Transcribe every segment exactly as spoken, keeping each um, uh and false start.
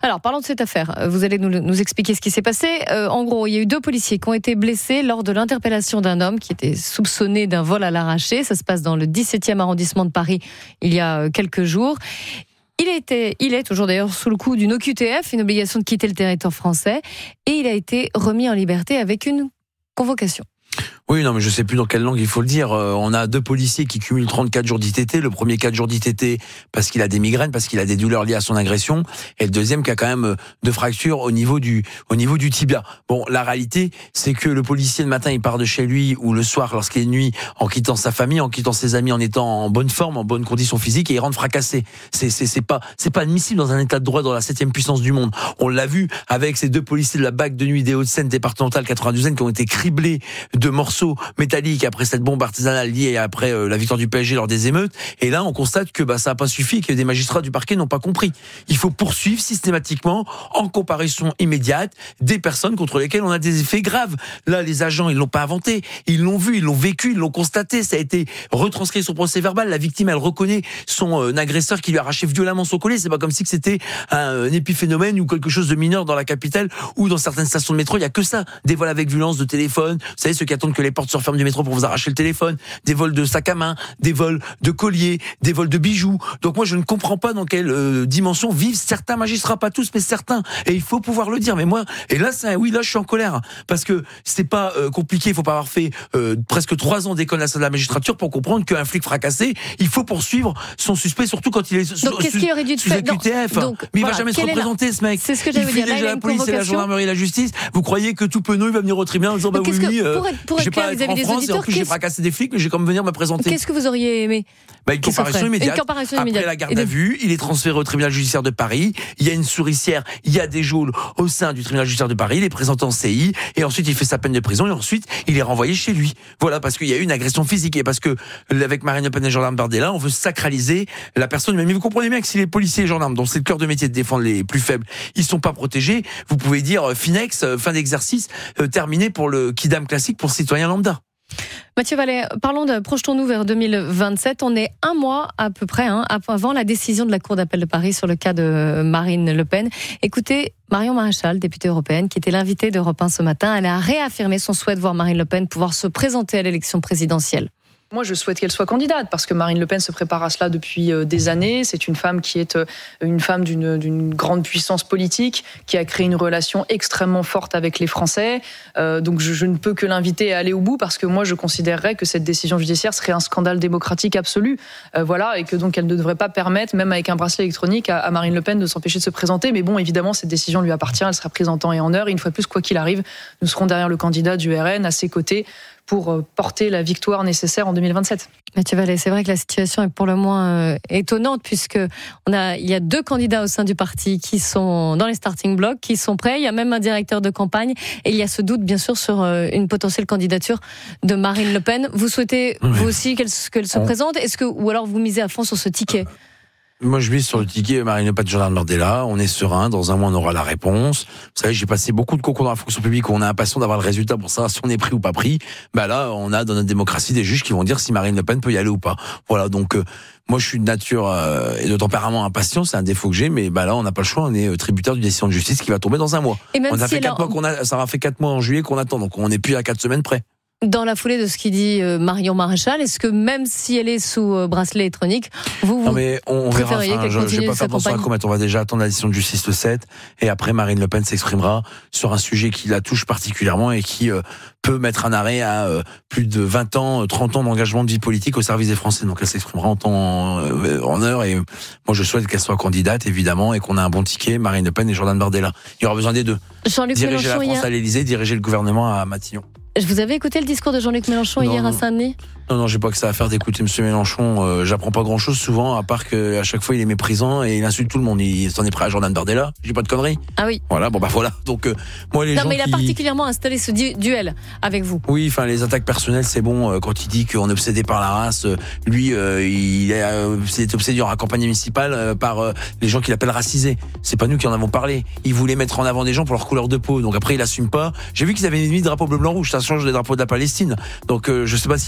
Alors, parlons de cette affaire. Vous allez nous, nous expliquer ce qui s'est passé. Euh, en gros, il y a eu deux policiers qui ont été blessés lors de l'interpellation d'un homme qui était soupçonné d'un vol à l'arraché. Ça se passe dans le dix-septième arrondissement de Paris il y a quelques jours. Il, était, il est toujours d'ailleurs sous le coup d'une O Q T F, une obligation de quitter le territoire français, et il a été remis en liberté avec une convocation. Oui, non, mais je sais plus dans quelle langue il faut le dire. Euh, on a deux policiers qui cumulent trente-quatre jours d'I T T. Le premier quatre jours d'I T T parce qu'il a des migraines, parce qu'il a des douleurs liées à son agression, et le deuxième qui a quand même deux fractures au niveau du au niveau du tibia. Bon, la réalité, c'est que le policier le matin, il part de chez lui, ou le soir, lorsqu'il est nuit, en quittant sa famille, en quittant ses amis, en étant en bonne forme, en bonne condition physique, et il rentre fracassé. C'est c'est c'est pas c'est pas admissible dans un état de droit dans la septième puissance du monde. On l'a vu avec ces deux policiers de la B A C de nuit des Hauts-de-Seine départementale quatre-vingt-douzième qui ont été criblés de morceaux métalliques après cette bombe artisanale liée après euh, la victoire du P S G lors des émeutes. Et là, on constate que bah ça n'a pas suffi, que des magistrats du parquet n'ont pas compris. Il faut poursuivre systématiquement, en comparaison immédiate, des personnes contre lesquelles on a des effets graves. Là, les agents, ils l'ont pas inventé, ils l'ont vu, ils l'ont vécu, ils l'ont constaté. Ça a été retranscrit sur procès verbal. La victime, elle reconnaît son euh, agresseur qui lui a arraché violemment son collier. C'est pas comme si que c'était un, un épiphénomène ou quelque chose de mineur dans la capitale ou dans certaines stations de métro. Il y a que ça, des vols avec violence de téléphone. Vous savez, ceux qui attendent que les portes se referment du métro pour vous arracher le téléphone, des vols de sacs à main, des vols de colliers, des vols de bijoux. Donc moi je ne comprends pas dans quelle euh, dimension vivent certains magistrats, pas tous mais certains, et il faut pouvoir le dire. Mais moi, et là c'est oui là je suis en colère parce que c'est pas euh, compliqué, il faut pas avoir fait euh, presque trois ans d'école nationale de la magistrature pour comprendre qu'un flic fracassé, il faut poursuivre son suspect, surtout quand il est sous, donc, qu'est-ce qu'il aurait dû sous Q T F. Donc, mais il voilà, va jamais se représenter la... ce mec. C'est ce que j'avais dit. Déjà la police et la gendarmerie et la justice. Vous croyez que tout penaud il va venir au tribunal en disant bah oui, oui euh, j'ai pas être en France et en plus j'ai fracassé des flics, mais j'ai comme venir me présenter. Qu'est-ce que vous auriez aimé? Bah, une comparaison immédiate. Une comparaison Après immédiate. la garde à vue, il est transféré au tribunal judiciaire de Paris. Il y a une souricière, il y a des geôles au sein du tribunal judiciaire de Paris. Il est présenté en C I et ensuite il fait sa peine de prison et ensuite il est renvoyé chez lui. Voilà, parce qu'il y a eu une agression physique et parce que avec Marine Le Pen et gendarme Bardella, on veut sacraliser la personne. Mais vous comprenez bien que si les policiers et gendarmes, dont c'est le cœur de métier de défendre les plus faibles, ils sont pas protégés, vous pouvez dire Finex, fin d'exercice, euh, terminé pour le Kidam classique pour citoyen lambda. Mathieu Vallet, parlons de, projetons-nous vers deux mille vingt-sept. On est un mois à peu près hein, avant la décision de la Cour d'appel de Paris sur le cas de Marine Le Pen. Écoutez, Marion Maréchal, députée européenne, qui était l'invitée d'Europe un ce matin, elle a réaffirmé son souhait de voir Marine Le Pen pouvoir se présenter à l'élection présidentielle. Moi, je souhaite qu'elle soit candidate parce que Marine Le Pen se prépare à cela depuis des années. C'est une femme qui est une femme d'une, d'une grande puissance politique, qui a créé une relation extrêmement forte avec les Français. Euh, donc, je, je ne peux que l'inviter à aller au bout parce que moi, je considérerais que cette décision judiciaire serait un scandale démocratique absolu. Euh, voilà, et que donc elle ne devrait pas permettre, même avec un bracelet électronique, à, à Marine Le Pen de s'empêcher de se présenter. Mais bon, évidemment, cette décision lui appartient. Elle sera prise en temps et en heure. Et une fois de plus, quoi qu'il arrive, nous serons derrière le candidat du R N à ses côtés pour porter la victoire nécessaire en deux mille vingt-sept. Mathieu Vallet, c'est vrai que la situation est pour le moins euh, étonnante puisque on a, il y a deux candidats au sein du parti qui sont dans les starting blocks, qui sont prêts. Il y a même un directeur de campagne et il y a ce doute bien sûr sur euh, une potentielle candidature de Marine Le Pen. Vous souhaitez oui. vous aussi qu'elle, qu'elle se on... présente, est-ce que ou alors vous misez à fond sur ce ticket? Moi, je mise sur le ticket Marine Le Pen, gendarme Bardella. On est serein. Dans un mois, on aura la réponse. Vous savez, j'ai passé beaucoup de concours dans la fonction publique où on a impatient d'avoir le résultat pour savoir si on est pris ou pas pris. Bah là, on a dans notre démocratie des juges qui vont dire si Marine Le Pen peut y aller ou pas. Voilà. Donc, euh, moi, je suis de nature euh, et de tempérament impatient. C'est un défaut que j'ai, mais bah là, on n'a pas le choix. On est tributaire d'une décision de justice qui va tomber dans un mois. Et même on a si fait quatre a... mois qu'on a, ça aura fait quatre mois en juillet qu'on attend. Donc, on n'est plus à quatre semaines près. Dans la foulée de ce qu'il dit euh, Marion Maréchal, est-ce que même si elle est sous euh, bracelet électronique, vous, vous non mais on préfériez verra, enfin, qu'elle je, continue je vais pas de faire attention à la comète, on va déjà attendre la décision de justice le sept, et après Marine Le Pen s'exprimera sur un sujet qui la touche particulièrement et qui euh, peut mettre un arrêt à euh, plus de vingt ans, trente ans d'engagement de vie politique au service des Français. Donc elle s'exprimera en temps, euh, en heure, et moi je souhaite qu'elle soit candidate évidemment et qu'on a un bon ticket, Marine Le Pen et Jordan Bardella. Il y aura besoin des deux. Jean-Luc diriger Mélenchon la France hier... à l'Élysée, diriger le gouvernement à Matignon. Je vous avais écouté le discours de Jean-Luc Mélenchon non, hier non. à Saint-Denis? Non, non, j'ai pas que ça à faire d'écouter M. Mélenchon. Euh, j'apprends pas grand-chose souvent, à part qu'à chaque fois il est méprisant et il insulte tout le monde. Il s'en est prêt à Jordan Bardella. J'ai pas de conneries. Ah oui. Voilà, bon bah voilà. Donc euh, moi les non, gens mais il a qui... particulièrement installé ce du- duel avec vous. Oui, enfin les attaques personnelles, c'est bon. Euh, quand il dit qu'on est obsédé par la race, euh, lui, euh, il est euh, c'est obsédé en campagne municipale euh, par euh, les gens qu'il appelle racisés. C'est pas nous qui en avons parlé. Il voulait mettre en avant des gens pour leur couleur de peau. Donc après il assume pas. J'ai vu qu'ils avaient mis le drapeau bleu blanc rouge. Ça change des drapeaux de la Palestine. Donc euh, je sais pas s'il va se notabiliser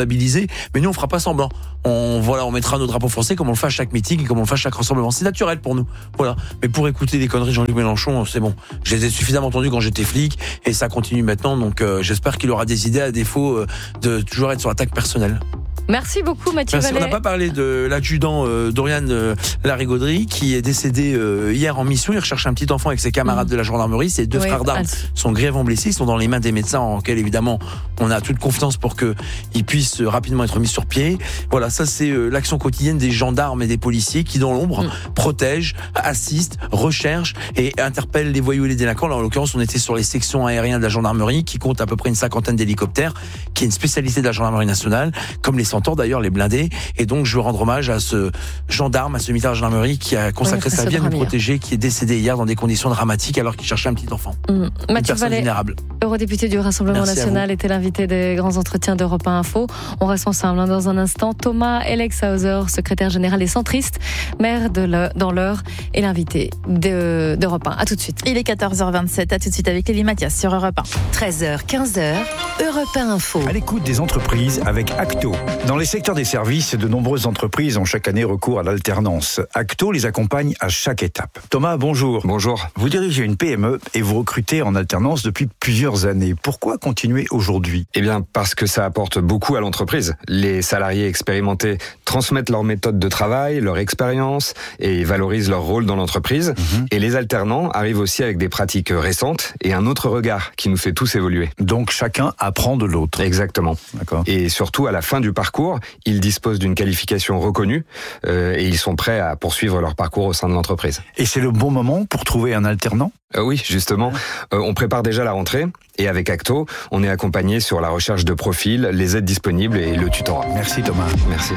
responsabiliser. Mais nous, on fera pas semblant. On, voilà, on mettra nos drapeaux français comme on le fait à chaque meeting et comme on le fait à chaque rassemblement. C'est naturel pour nous. Voilà. Mais pour écouter des conneries de Jean-Luc Mélenchon, c'est bon. Je les ai suffisamment entendus quand j'étais flic et ça continue maintenant. Donc, euh, j'espère qu'il aura des idées à défaut euh, de toujours être sur l'attaque personnelle. Merci beaucoup Mathieu Merci. Vallet. On n'a pas parlé de l'adjudant euh, Dorian euh, Larigauderie qui est décédé euh, hier en mission. Il recherche un petit enfant avec ses camarades mmh. de la gendarmerie. Ses deux oui, frères d'armes ah. sont grièvement blessés. Ils sont dans les mains des médecins en lesquels évidemment on a toute confiance pour qu'ils puissent rapidement être mis sur pied. Voilà, ça c'est euh, l'action quotidienne des gendarmes et des policiers qui dans l'ombre mmh. protègent, assistent, recherchent et interpellent les voyous et les délinquants. Là, en l'occurrence, on était sur les sections aériennes de la gendarmerie qui compte à peu près une cinquantaine d'hélicoptères, qui est une spécialité de la gendarmerie nationale, comme les d'ailleurs les blindés, et donc je veux rendre hommage à ce gendarme, à ce militaire de gendarmerie qui a consacré oui, sa vie à nous protéger, qui est décédé hier dans des conditions dramatiques alors qu'il cherchait un petit enfant. Mmh. Mathieu Vallet, eurodéputé du Rassemblement Merci national, était l'invité des grands entretiens d'Europe un Info. On reste ensemble hein, dans un instant. Thomas Elexhauser, secrétaire général des centristes, maire de le, dans l'Eure, est l'invité de, d'Europe un. À tout de suite. Il est quatorze heures vingt-sept, à tout de suite avec Lélie Mathias sur Europe un. treize heures, quinze heures, Europe un Info. À l'écoute des entreprises avec Acto. Dans les secteurs des services, de nombreuses entreprises ont chaque année recours à l'alternance. Acto les accompagne à chaque étape. Thomas, bonjour. Bonjour. Vous dirigez une P M E et vous recrutez en alternance depuis plusieurs années. Pourquoi continuer aujourd'hui ? Eh bien, parce que ça apporte beaucoup à l'entreprise. Les salariés expérimentés transmettent leurs méthodes de travail, leur expérience et valorisent leur rôle dans l'entreprise. Mmh. Et les alternants arrivent aussi avec des pratiques récentes et un autre regard qui nous fait tous évoluer. Donc chacun apprend de l'autre. Exactement. D'accord. Et surtout, à la fin du parcours, ils disposent d'une qualification reconnue euh, et ils sont prêts à poursuivre leur parcours au sein de l'entreprise. Et c'est le bon moment pour trouver un alternant ? euh, Oui, justement. Euh, on prépare déjà la rentrée et avec Acto, on est accompagné sur la recherche de profils, les aides disponibles et le tutorat. Merci Thomas. Merci.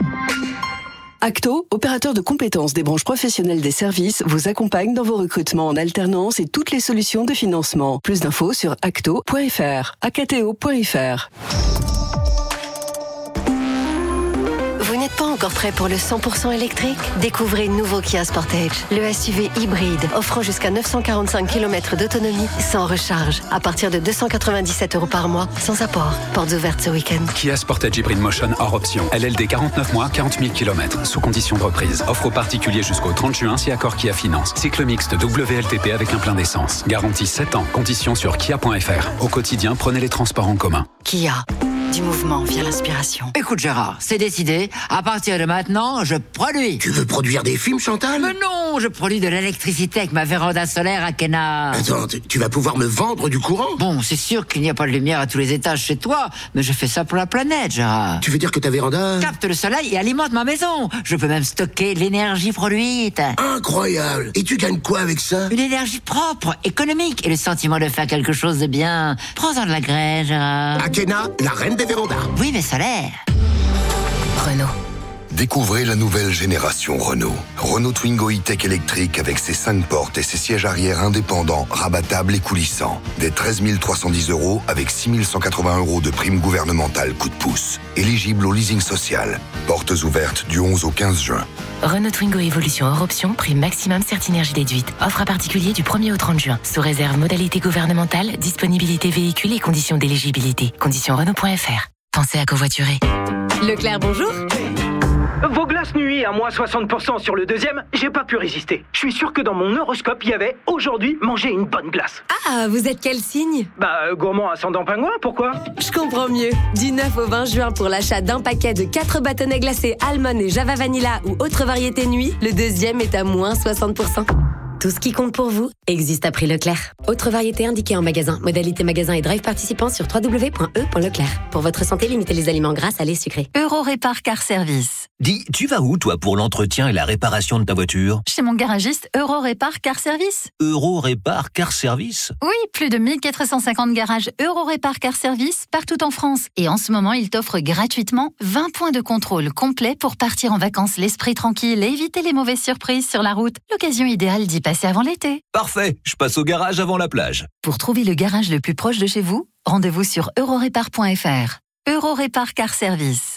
Acto, opérateur de compétences des branches professionnelles des services, vous accompagne dans vos recrutements en alternance et toutes les solutions de financement. Plus d'infos sur acto point f r, acto point f r. Vous n'êtes pas encore prêt pour le cent pour cent électrique ? Découvrez le nouveau Kia Sportage, le S U V hybride offrant jusqu'à neuf cent quarante-cinq kilomètres d'autonomie sans recharge, à partir de deux cent quatre-vingt-dix-sept euros par mois, sans apport. Portes ouvertes ce week-end. Kia Sportage Hybrid Motion hors option. L L D quarante-neuf mois, quarante mille kilomètres, sous condition de reprise. Offre aux particuliers jusqu'au trente juin si accord Kia Finance. Cycle mixte W L T P avec un plein d'essence. Garantie sept ans. Conditions sur kia point f r. Au quotidien, prenez les transports en commun. Kia. Du mouvement via l'inspiration. Écoute Gérard, c'est décidé. À partir de maintenant, je produis. Tu veux produire des films, Chantal ? Mais non, je produis de l'électricité avec ma véranda solaire à Kena. Attends, tu vas pouvoir me vendre du courant ? Bon, c'est sûr qu'il n'y a pas de lumière à tous les étages chez toi, mais je fais ça pour la planète, Gérard. Tu veux dire que ta véranda capte le soleil et alimente ma maison. Je peux même stocker l'énergie produite. Incroyable. Et tu gagnes quoi avec ça ? Une énergie propre, économique et le sentiment de faire quelque chose de bien. Prends-en de la graine, Gérard. À Kena, la reine des vérandas. Oui, mais solaire. Renault. Découvrez la nouvelle génération Renault. Renault Twingo E-Tech électrique avec ses cinq portes et ses sièges arrière indépendants, rabattables et coulissants. Des treize mille trois cent dix euros avec six mille cent quatre-vingts euros de prime gouvernementale coup de pouce. Éligible au leasing social. Portes ouvertes du onze au quinze juin. Renault Twingo Évolution hors option, prime maximum Certinergie déduite. Offre à particulier du premier au trente juin. Sous réserve modalité gouvernementale, disponibilité véhicule et conditions d'éligibilité. Conditions Renault point f r. Pensez à covoiturer. Leclerc, bonjour. Vos glaces nuit à moins soixante pour cent sur le deuxième, j'ai pas pu résister. Je suis sûr que dans mon horoscope, il y avait aujourd'hui manger une bonne glace. Ah, vous êtes quel signe ? Bah, gourmand ascendant pingouin, pourquoi ? Je comprends mieux. Du neuf au vingt juin, pour l'achat d'un paquet de quatre bâtonnets glacés Almond et Java Vanilla ou autre variété nuit, le deuxième est à moins soixante pour cent. Tout ce qui compte pour vous existe à prix Leclerc. Autre variété indiquée en magasin. Modalité magasin et drive participant sur w w w point e point leclerc. Pour votre santé, limitez les aliments gras, salés, sucrés. Eurorépar Car Service. Dis, tu vas où, toi, pour l'entretien et la réparation de ta voiture ? Chez mon garagiste Eurorépar Car Service. Eurorépar Car Service ? Oui, plus de mille quatre cent cinquante garages Eurorépar Car Service partout en France. Et en ce moment, il t'offre gratuitement vingt points de contrôle complets pour partir en vacances l'esprit tranquille et éviter les mauvaises surprises sur la route. L'occasion idéale d'y passer avant l'été. Parfait, je passe au garage avant la plage. Pour trouver le garage le plus proche de chez vous, rendez-vous sur eurorépar point f r. Eurorépar Car Service.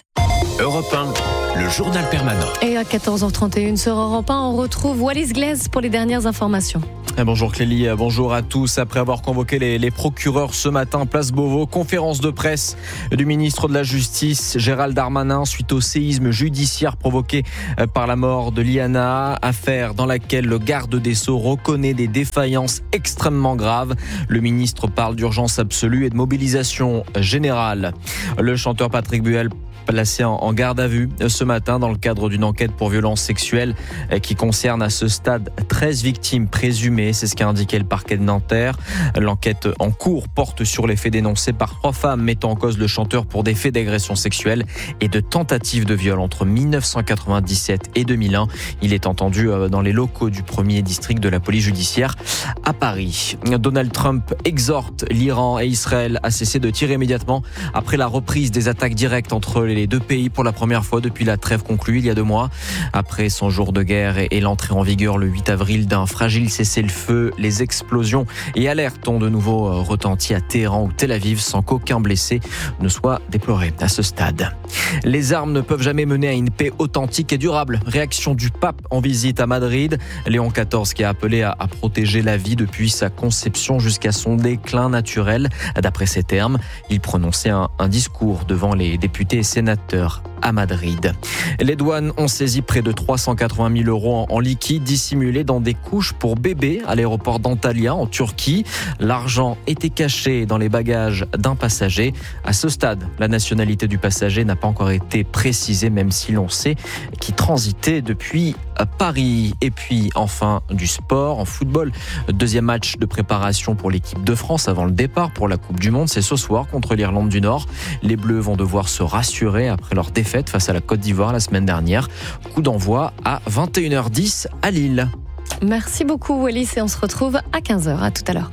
Europe un, le journal permanent. Et à quatorze heures trente et une sur Europe un, on retrouve Wallis Glaise pour les dernières informations. Bonjour Clélie, bonjour à tous. Après avoir convoqué les, les procureurs ce matin, place Beauvau, conférence de presse du ministre de la Justice, Gérald Darmanin, suite au séisme judiciaire provoqué par la mort de Liana, affaire dans laquelle le garde des Sceaux reconnaît des défaillances extrêmement graves. Le ministre parle d'urgence absolue et de mobilisation générale. Le chanteur Patrick Buel placé en garde à vue ce matin dans le cadre d'une enquête pour violences sexuelles qui concerne à ce stade treize victimes présumées. C'est ce qu'a indiqué le parquet de Nanterre. L'enquête en cours porte sur les faits dénoncés par trois femmes mettant en cause le chanteur pour des faits d'agression sexuelle et de tentative de viol entre dix-neuf cent quatre-vingt-dix-sept et deux mille un. Il est entendu dans les locaux du premier district de la police judiciaire à Paris. Donald Trump exhorte l'Iran et Israël à cesser de tirer immédiatement après la reprise des attaques directes entre les deux pays pour la première fois depuis la trêve conclue il y a deux mois. Après son jour de guerre et l'entrée en vigueur le huit avril d'un fragile cessez-le-feu, les explosions et alertes ont de nouveau retenti à Téhéran ou Tel Aviv sans qu'aucun blessé ne soit déploré à ce stade. Les armes ne peuvent jamais mener à une paix authentique et durable. Réaction du pape en visite à Madrid. Léon quatorze qui a appelé à, à protéger la vie depuis sa conception jusqu'à son déclin naturel. D'après ses termes, il prononçait un, un discours devant les députés et sénateurs à Madrid. Les douanes ont saisi près de trois cent quatre-vingt mille euros en, en liquide dissimulés dans des couches pour bébés à l'aéroport d'Antalya en Turquie. L'argent était caché dans les bagages d'un passager. À ce stade, la nationalité du passager n'a pas encore été précisée, même si l'on sait qu'il transitait depuis Paris. Et puis enfin du sport en football. Deuxième match de préparation pour l'équipe de France avant le départ pour la Coupe du Monde. C'est ce soir contre l'Irlande du Nord. Les Bleus vont devoir se rassurer après leur défaite face à la Côte d'Ivoire la semaine dernière. Coup d'envoi à vingt et une heures dix à Lille. Merci beaucoup Wallis et on se retrouve à quinze heures. À tout à l'heure.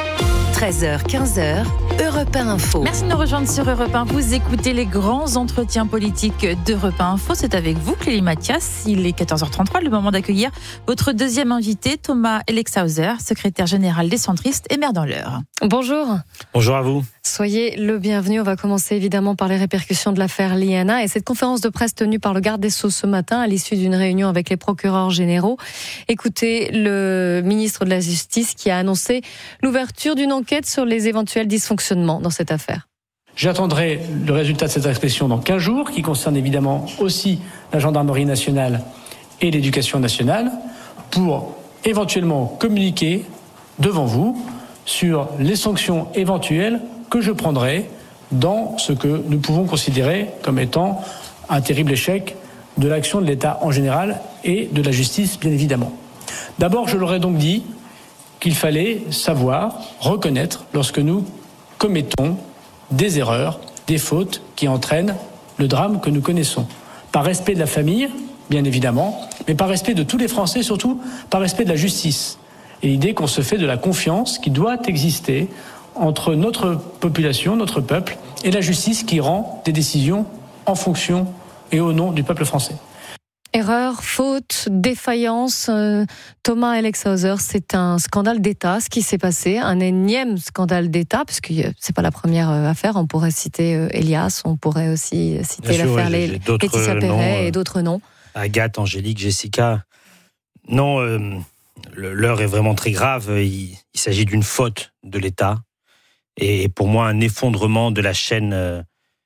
treize heures, quinze heures, Europe un Info. Merci de nous rejoindre sur Europe un. Vous écoutez les grands entretiens politiques d'Europe un Info. C'est avec vous, Clélie Mathias. Il est quatorze heures trente-trois, le moment d'accueillir votre deuxième invité, Thomas Elexhauser, secrétaire général des centristes et maire dans l'Eure. Bonjour. Bonjour à vous. Soyez le bienvenu. On va commencer évidemment par les répercussions de l'affaire Liana et cette conférence de presse tenue par le garde des Sceaux ce matin à l'issue d'une réunion avec les procureurs généraux. Écoutez le ministre de la Justice qui a annoncé l'ouverture d'une enquête sur les éventuels dysfonctionnements dans cette affaire. J'attendrai le résultat de cette inspection dans quinze jours, qui concerne évidemment aussi la gendarmerie nationale et l'éducation nationale, pour éventuellement communiquer devant vous sur les sanctions éventuelles que je prendrai dans ce que nous pouvons considérer comme étant un terrible échec de l'action de l'État en général et de la justice, bien évidemment. D'abord, je leur ai donc dit qu'il fallait savoir, reconnaître lorsque nous commettons des erreurs, des fautes qui entraînent le drame que nous connaissons. Par respect de la famille, bien évidemment, mais par respect de tous les Français, surtout par respect de la justice. Et l'idée qu'on se fait de la confiance qui doit exister entre notre population, notre peuple, et la justice qui rend des décisions en fonction et au nom du peuple français. Erreur, faute, défaillance, euh, Thomas Elexhauser, c'est un scandale d'État, ce qui s'est passé, un énième scandale d'État, puisque c'est pas la première euh, affaire, on pourrait citer euh, Elias, on pourrait aussi citer Bien l'affaire sûr, les, Laetitia Perret euh, et d'autres noms. Agathe, Angélique, Jessica. Non, euh, l'heure est vraiment très grave, il, il s'agit d'une faute de l'État, et pour moi un effondrement de la chaîne euh,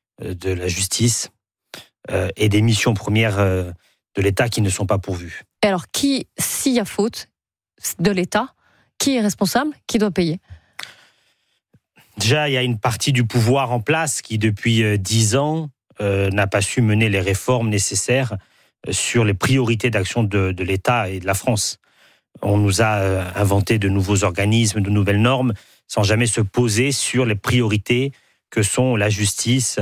de la justice euh, et des missions premières euh, de l'État qui ne sont pas pourvues. Et alors, qui, s'il y a faute de l'État, qui est responsable, qui doit payer ? Déjà, il y a une partie du pouvoir en place qui, depuis dix ans, euh, n'a pas su mener les réformes nécessaires sur les priorités d'action de, de l'État et de la France. On nous a euh, inventé de nouveaux organismes, de nouvelles normes, sans jamais se poser sur les priorités que sont la justice,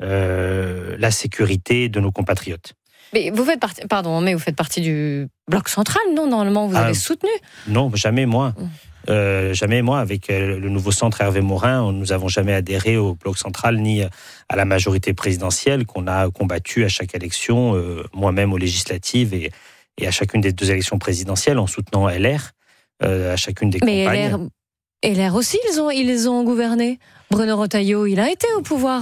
euh, la sécurité de nos compatriotes. Mais vous faites partie, pardon, mais vous faites partie du bloc central, non ? Normalement, vous avez ah, soutenu ? Non, jamais moi. Euh, jamais moi. Avec le nouveau centre Hervé Morin, nous n'avons jamais adhéré au bloc central ni à la majorité présidentielle qu'on a combattue à chaque élection, euh, moi-même aux législatives et, et à chacune des deux élections présidentielles en soutenant L R euh, à chacune des mais campagnes. Mais L R aussi, ils ont, ils ont gouverné. Bruno Retailleau, il a été au pouvoir.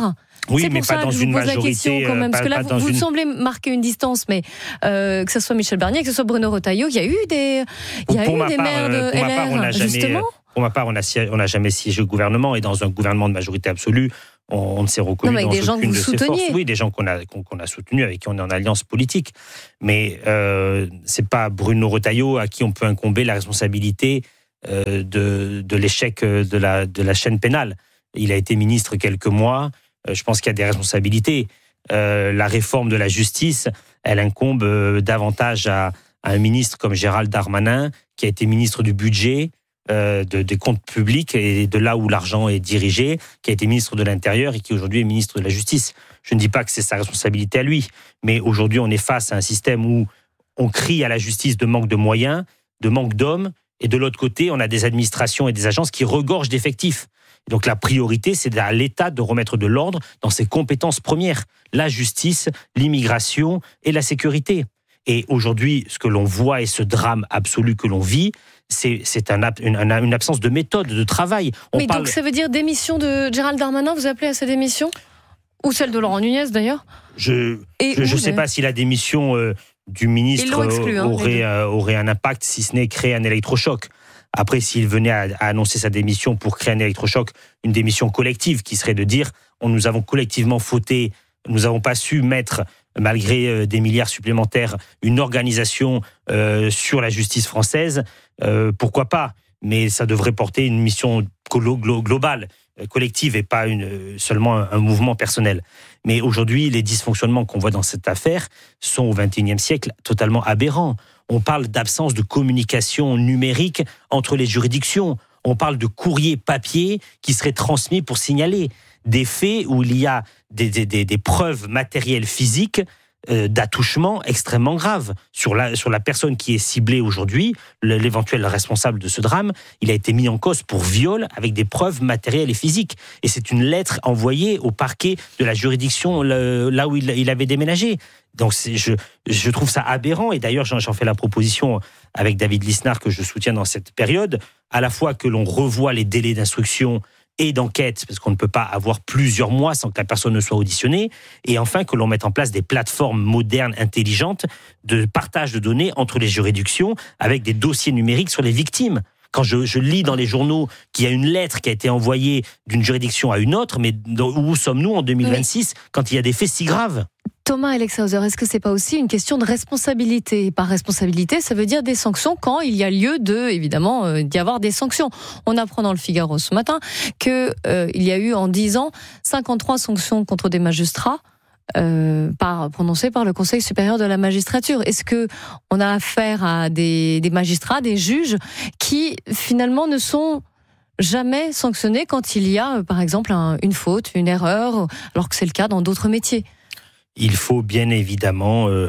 Oui, c'est mais pour pas ça dans que je une vous pose la majorité. question quand même, euh, parce que là, pas- pas vous, dans vous une- semblez marquer une distance, mais euh, que ce soit Michel Barnier, que ce soit Bruno Retailleau, il y a eu des, il y a Pour eu ma des part, maires euh, de pour ma L part, on n'a R, jamais, justement. pour ma part, on a sié- on n'a jamais siégé au gouvernement, et dans un gouvernement de majorité absolue, on, on ne s'est reconnu Non, mais dans avec des gens que aucune vous de ces souteniez. forces. Oui, des gens qu'on a qu'on, qu'on a soutenus, avec qui on est en alliance politique. Mais euh, c'est pas Bruno Retailleau à qui on peut incomber la responsabilité euh, de, de l'échec de la de la chaîne pénale. Il a été ministre quelques mois. Euh, je pense qu'il y a des responsabilités. Euh, la réforme de la justice, elle incombe euh, davantage à, à un ministre comme Gérald Darmanin, qui a été ministre du budget, euh, de, des comptes publics et de là où l'argent est dirigé, qui a été ministre de l'Intérieur et qui aujourd'hui est ministre de la Justice. Je ne dis pas que c'est sa responsabilité à lui, mais aujourd'hui on est face à un système où on crie à la justice de manque de moyens, de manque d'hommes, et de l'autre côté on a des administrations et des agences qui regorgent d'effectifs. Donc la priorité, c'est à l'État de remettre de l'ordre dans ses compétences premières, la justice, l'immigration et la sécurité. Et aujourd'hui, ce que l'on voit et ce drame absolu que l'on vit, c'est, c'est un, une, une absence de méthode, de travail. On Mais parle... donc ça veut dire démission de Gérald Darmanin, vous appelez à sa démission? Ou celle de Laurent Nunez d'ailleurs? Je ne sais pas si la démission euh, du ministre exclu, hein, aurait, euh, aurait un impact, si ce n'est créer un électrochoc. Après, s'il venait à, à annoncer sa démission pour créer un électrochoc, une démission collective qui serait de dire on, nous avons collectivement fauté, nous n'avons pas su mettre, malgré euh, des milliards supplémentaires, une organisation euh, sur la justice française, euh, pourquoi pas? Mais ça devrait porter une mission glo- glo- globale, euh, collective, et pas une, seulement un, un mouvement personnel. Mais aujourd'hui, les dysfonctionnements qu'on voit dans cette affaire sont au vingt et unième siècle totalement aberrants. On parle d'absence de communication numérique entre les juridictions. On parle de courrier papier qui serait transmis pour signaler des faits où il y a des, des, des, des preuves matérielles physiques euh, d'attouchement extrêmement graves. Sur la, sur la personne qui est ciblée aujourd'hui, le, l'éventuel responsable de ce drame, il a été mis en cause pour viol avec des preuves matérielles et physiques. Et c'est une lettre envoyée au parquet de la juridiction le, là où il, il avait déménagé. Donc c'est, je, je trouve ça aberrant, et d'ailleurs j'en, j'en fais la proposition avec David Lisnard que je soutiens dans cette période, à la fois que l'on revoie les délais d'instruction et d'enquête, parce qu'on ne peut pas avoir plusieurs mois sans que la personne ne soit auditionnée, et enfin que l'on mette en place des plateformes modernes, intelligentes, de partage de données entre les juridictions, avec des dossiers numériques sur les victimes. Quand je, je lis dans les journaux qu'il y a une lettre qui a été envoyée d'une juridiction à une autre, mais où sommes-nous en deux mille vingt-six oui. quand il y a des faits si graves ? Thomas Alexhauser, est-ce que c'est pas aussi une question de responsabilité? Par responsabilité, ça veut dire des sanctions quand il y a lieu de, évidemment, euh, d'y avoir des sanctions. On apprend dans le Figaro ce matin que euh, il y a eu en dix ans cinquante-trois sanctions contre des magistrats euh, par, prononcées par le Conseil supérieur de la magistrature. Est-ce que on a affaire à des, des magistrats, des juges qui finalement ne sont jamais sanctionnés quand il y a, par exemple, un, une faute, une erreur, alors que c'est le cas dans d'autres métiers? Il faut bien évidemment euh,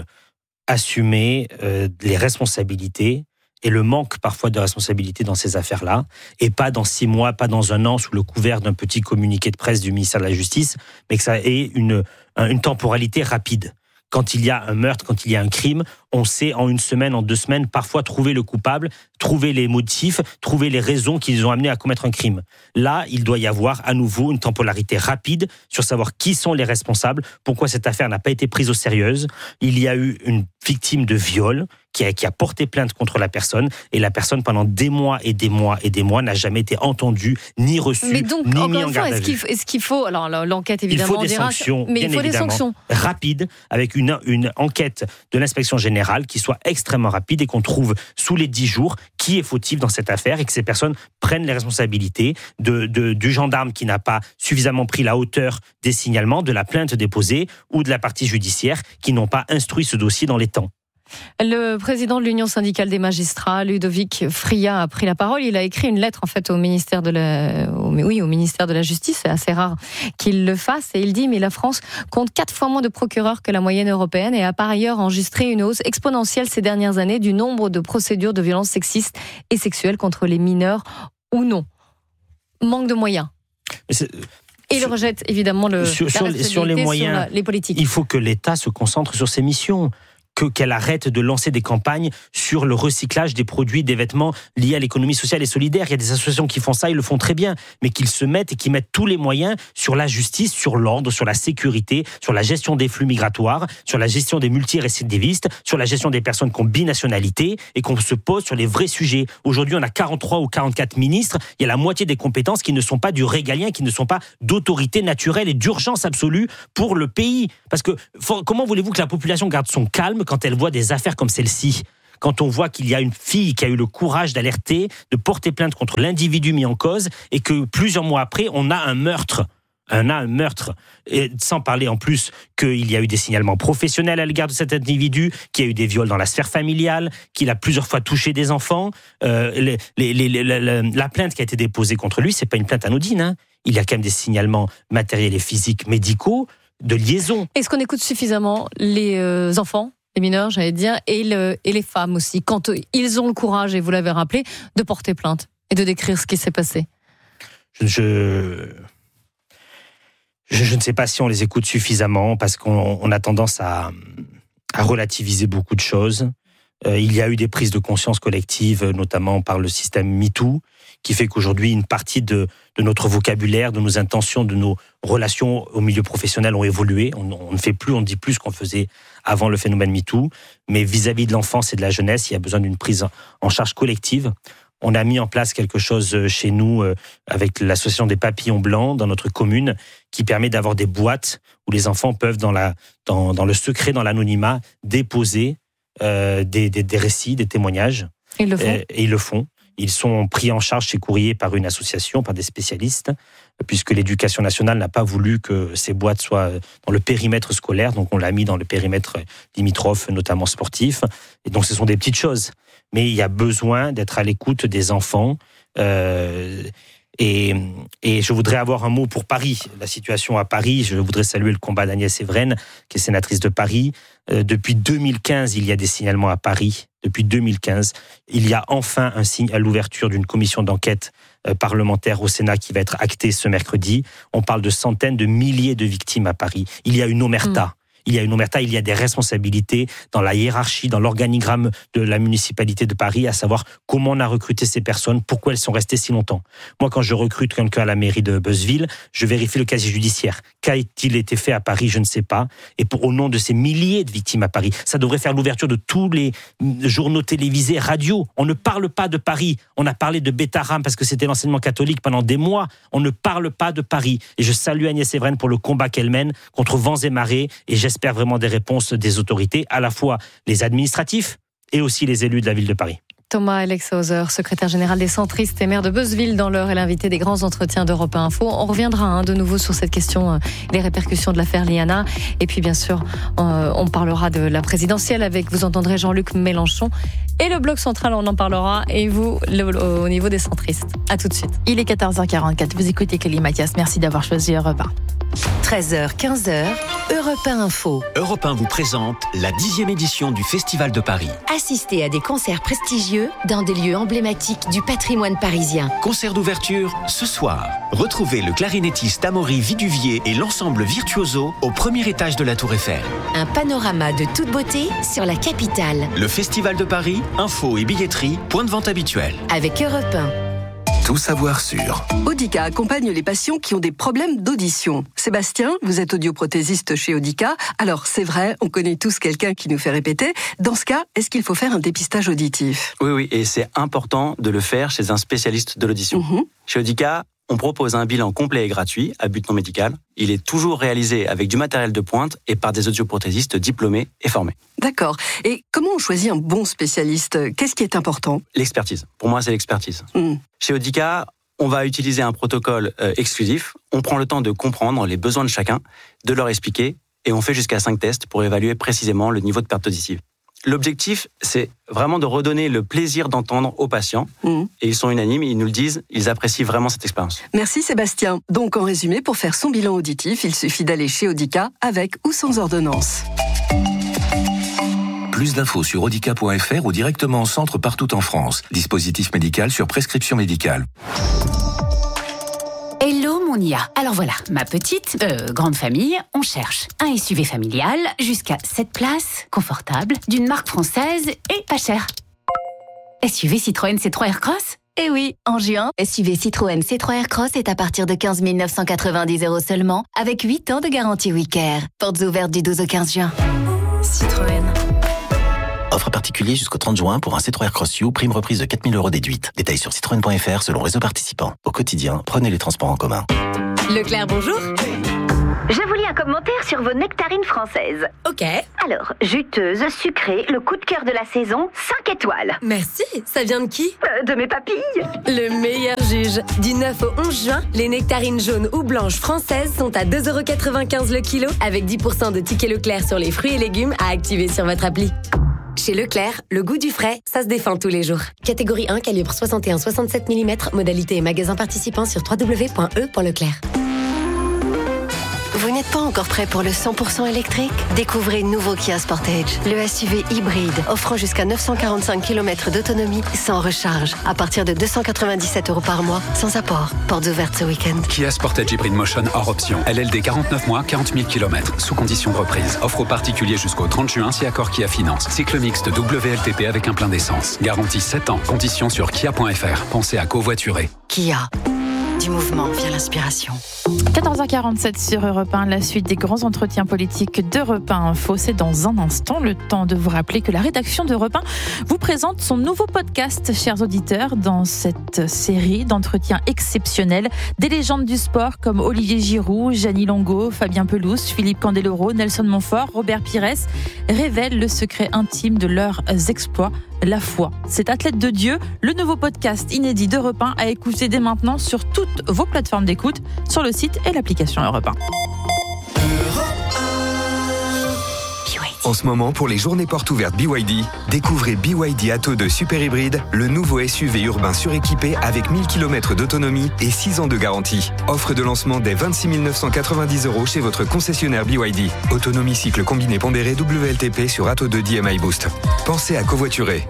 assumer euh, les responsabilités et le manque parfois de responsabilité dans ces affaires-là, et pas dans six mois, pas dans un an, sous le couvert d'un petit communiqué de presse du ministère de la Justice, mais que ça ait une, une temporalité rapide. Quand il y a un meurtre, quand il y a un crime, on sait en une semaine, en deux semaines, parfois trouver le coupable, trouver les motifs, trouver les raisons qui les ont amenés à commettre un crime. Là, il doit y avoir à nouveau une temporalité rapide sur savoir qui sont les responsables, pourquoi cette affaire n'a pas été prise au sérieux. Il y a eu une victime de viol qui a, qui a porté plainte contre la personne, et la personne, pendant des mois et des mois et des mois, n'a jamais été entendue, ni reçue, mais donc, ni mis en en garde à vue. Est-ce qu'il, est-ce qu'il faut, alors l'enquête évidemment, il faut des dira, sanctions, mais bien il faut des sanctions rapides, avec une, une enquête de l'inspection générale qui soit extrêmement rapide et qu'on trouve sous les dix jours qui est fautif dans cette affaire, et que ces personnes prennent les responsabilités de, de, du gendarme qui n'a pas suffisamment pris la hauteur des signalements, de la plainte déposée, ou de la partie judiciaire qui n'ont pas instruit ce dossier dans les temps. Le président de l'Union syndicale des magistrats, Ludovic Fria, a pris la parole. Il a écrit une lettre en fait au ministère de la, au, oui, au ministère de la Justice. C'est assez rare qu'il le fasse. Et il dit mais la France compte quatre fois moins de procureurs que la moyenne européenne et a par ailleurs enregistré une hausse exponentielle ces dernières années du nombre de procédures de violences sexistes et sexuelles contre les mineurs ou non. Manque de moyens. C'est... Et il rejette évidemment le, sur, la sur, sur les moyens, sur la, les politiques. Il faut que l'État se concentre sur ses missions. que, qu'elle arrête de lancer des campagnes sur le recyclage des produits, des vêtements liés à l'économie sociale et solidaire. Il y a des associations qui font ça, ils le font très bien, mais qu'ils se mettent et qu'ils mettent tous les moyens sur la justice, sur l'ordre, sur la sécurité, sur la gestion des flux migratoires, sur la gestion des multirécidivistes, sur la gestion des personnes qui ont binationalité et qu'on se pose sur les vrais sujets. Aujourd'hui, on a quarante-trois ou quarante-quatre ministres, il y a la moitié des compétences qui ne sont pas du régalien, qui ne sont pas d'autorité naturelle et d'urgence absolue pour le pays. Parce que faut, comment voulez-vous que la population garde son calme quand elle voit des affaires comme celle-ci ? Quand on voit qu'il y a une fille qui a eu le courage d'alerter, de porter plainte contre l'individu mis en cause, et que plusieurs mois après, on a un meurtre. On a un meurtre. Et sans parler en plus qu'il y a eu des signalements professionnels à l'égard de cet individu, qu'il y a eu des viols dans la sphère familiale, qu'il a plusieurs fois touché des enfants. Euh, les, les, les, les, la, la plainte qui a été déposée contre lui, c'est pas une plainte anodine. Hein. Il y a quand même des signalements matériels et physiques médicaux de liaison. Est-ce qu'on écoute suffisamment les euh, enfants, les mineurs, j'allais dire, et, le, et les femmes aussi, quand ils ont le courage, et vous l'avez rappelé, de porter plainte et de décrire ce qui s'est passé ? Je, je, je, je ne sais pas si on les écoute suffisamment, parce qu'on on a tendance à, à relativiser beaucoup de choses. Euh, il y a eu des prises de conscience collectives, notamment par le système MeToo, qui fait qu'aujourd'hui, une partie de, de notre vocabulaire, de nos intentions, de nos relations au milieu professionnel ont évolué. On, on ne fait plus, on ne dit plus ce qu'on faisait avant le phénomène MeToo. Mais vis-à-vis de l'enfance et de la jeunesse, il y a besoin d'une prise en charge collective. On a mis en place quelque chose chez nous euh, avec l'association des papillons blancs dans notre commune qui permet d'avoir des boîtes où les enfants peuvent, dans, la, dans, dans le secret, dans l'anonymat, déposer euh, des, des, des récits, des témoignages. Ils le font. Et, et ils le font. Ils sont pris en charge chez Courrier par une association, par des spécialistes, puisque l'Éducation nationale n'a pas voulu que ces boîtes soient dans le périmètre scolaire, donc on l'a mis dans le périmètre limitrophe, notamment sportif. Et donc ce sont des petites choses. Mais il y a besoin d'être à l'écoute des enfants. Euh, et, et je voudrais avoir un mot pour Paris. La situation à Paris, je voudrais saluer le combat d'Agnès Evren, qui est sénatrice de Paris. Euh, depuis deux mille quinze, il y a des signalements à Paris. Depuis deux mille quinze, il y a enfin un signe à l'ouverture d'une commission d'enquête euh, parlementaire au Sénat qui va être actée ce mercredi. On parle de centaines de milliers de victimes à Paris. Il y a une omerta. Mmh. Il y a une omerta, il y a des responsabilités dans la hiérarchie, dans l'organigramme de la municipalité de Paris, à savoir comment on a recruté ces personnes, pourquoi elles sont restées si longtemps. Moi, quand je recrute quelqu'un à la mairie de Beuzeville, je vérifie le casier judiciaire. Qu'a-t-il été fait à Paris, je ne sais pas. Et pour, au nom de ces milliers de victimes à Paris, ça devrait faire l'ouverture de tous les journaux télévisés, radio. On ne parle pas de Paris. On a parlé de Bétaram parce que c'était l'enseignement catholique pendant des mois. On ne parle pas de Paris. Et je salue Agnès Evren pour le combat qu'elle mène contre vents et marées. Et j'espère J'espère vraiment des réponses des autorités, à la fois les administratifs et aussi les élus de la ville de Paris. Thomas Elexhauser, secrétaire général des centristes et maire de Beuzeville dans l'Eure, est l'invité des grands entretiens d'Europe un Info. On reviendra hein, de nouveau sur cette question, euh, les répercussions de l'affaire Liana. Et puis bien sûr, euh, on parlera de la présidentielle avec, vous entendrez Jean-Luc Mélenchon. Et le bloc central, on en parlera. Et vous, le, au niveau des centristes. À tout de suite. Il est quatorze heures quarante-quatre. Vous écoutez Kelly Mathias. Merci d'avoir choisi Europe un. treize heures, quinze heures, Europe un Info. Europe un vous présente la dixième édition du Festival de Paris. Assistez à des concerts prestigieux dans des lieux emblématiques du patrimoine parisien. Concert d'ouverture ce soir. Retrouvez le clarinettiste Amaury Viduvier et l'ensemble Virtuoso au premier étage de la Tour Eiffel. Un panorama de toute beauté sur la capitale. Le Festival de Paris, info et billetterie, point de vente habituel. Avec Europe un. Tout savoir sur. Audica accompagne les patients qui ont des problèmes d'audition. Sébastien, vous êtes audioprothésiste chez Audica. Alors, c'est vrai, on connaît tous quelqu'un qui nous fait répéter. Dans ce cas, est-ce qu'il faut faire un dépistage auditif ? Oui, oui, et c'est important de le faire chez un spécialiste de l'audition. Mmh. Chez Audica, on propose un bilan complet et gratuit, à but non médical. Il est toujours réalisé avec du matériel de pointe et par des audioprothésistes diplômés et formés. D'accord. Et comment on choisit un bon spécialiste ? Qu'est-ce qui est important ? L'expertise. Pour moi, c'est l'expertise. Mmh. Chez Audica, on va utiliser un protocole euh, exclusif. On prend le temps de comprendre les besoins de chacun, de leur expliquer, et on fait jusqu'à cinq tests pour évaluer précisément le niveau de perte auditive. L'objectif, c'est vraiment de redonner le plaisir d'entendre aux patients. Mmh. Et ils sont unanimes, ils nous le disent, ils apprécient vraiment cette expérience. Merci Sébastien. Donc en résumé, pour faire son bilan auditif, il suffit d'aller chez Audica avec ou sans ordonnance. Plus d'infos sur audica point f r ou directement en centre partout en France. Dispositif médical sur prescription médicale. Hello, mon on y a. Alors voilà, ma petite, euh, grande famille, on cherche un S U V familial jusqu'à sept places, confortable, d'une marque française et pas cher. S U V Citroën C trois Aircross ? Eh oui, en juin, S U V Citroën C trois Aircross est à partir de quinze mille neuf cent quatre-vingt-dix euros seulement, avec huit ans de garantie WeCare. Portes ouvertes du douze au quinze juin. Citroën. Offre particulier jusqu'au trente juin pour un C trois Aircross U, prime reprise de quatre mille euros déduite. Détails sur citroën point f r selon réseau participant. Au quotidien, prenez les transports en commun. Leclerc, bonjour. Je vous lis un commentaire sur vos nectarines françaises. Ok. Alors, juteuse, sucrée, le coup de cœur de la saison, cinq étoiles. Merci. Ça vient de qui ? euh, De mes papilles. Le meilleur juge. Du neuf au onze juin, les nectarines jaunes ou blanches françaises sont à deux euros quatre-vingt-quinze le kilo, avec dix pour cent de tickets Leclerc sur les fruits et légumes à activer sur votre appli. Chez Leclerc, le goût du frais, ça se défend tous les jours. Catégorie un, calibre soixante et un soixante-sept millimètres, modalité et magasin participant sur w w w point e point leclerc. Vous n'êtes pas encore prêt pour le cent pour cent électrique ? Découvrez le nouveau Kia Sportage, le S U V hybride offrant jusqu'à neuf cent quarante-cinq kilomètres d'autonomie sans recharge, à partir de deux cent quatre-vingt-dix-sept euros par mois, sans apport. Portes ouvertes ce week-end. Kia Sportage Hybrid Motion hors option. L L D quarante-neuf mois, quarante mille kilomètres, sous condition de reprise. Offre aux particuliers jusqu'au trente juin si accord Kia Finance. Cycle mixte W L T P avec un plein d'essence. Garantie sept ans. Conditions sur kia point f r. Pensez à covoiturer. Kia. Du mouvement via l'inspiration. quatorze heures quarante-sept sur Europe un, la suite des grands entretiens politiques d'Europe un Info. C'est dans un instant, le temps de vous rappeler que la rédaction d'Europe un vous présente son nouveau podcast, chers auditeurs, dans cette série d'entretiens exceptionnels. Des légendes du sport comme Olivier Giroud, Gianni Longo, Fabien Pelouse, Philippe Candeloro, Nelson Montfort, Robert Pires révèlent le secret intime de leurs exploits. La foi. Cet athlète de Dieu, le nouveau podcast inédit d'Europe un à écouter dès maintenant sur toutes vos plateformes d'écoute, sur le site et l'application Europe un. En ce moment, pour les journées portes ouvertes B Y D, découvrez B Y D Atto deux Super Hybride, le nouveau S U V urbain suréquipé avec mille kilomètres d'autonomie et six ans de garantie. Offre de lancement dès vingt-six mille neuf cent quatre-vingt-dix euros chez votre concessionnaire B Y D. Autonomie cycle combiné pondéré W L T P sur Atto deux D M I Boost. Pensez à covoiturer.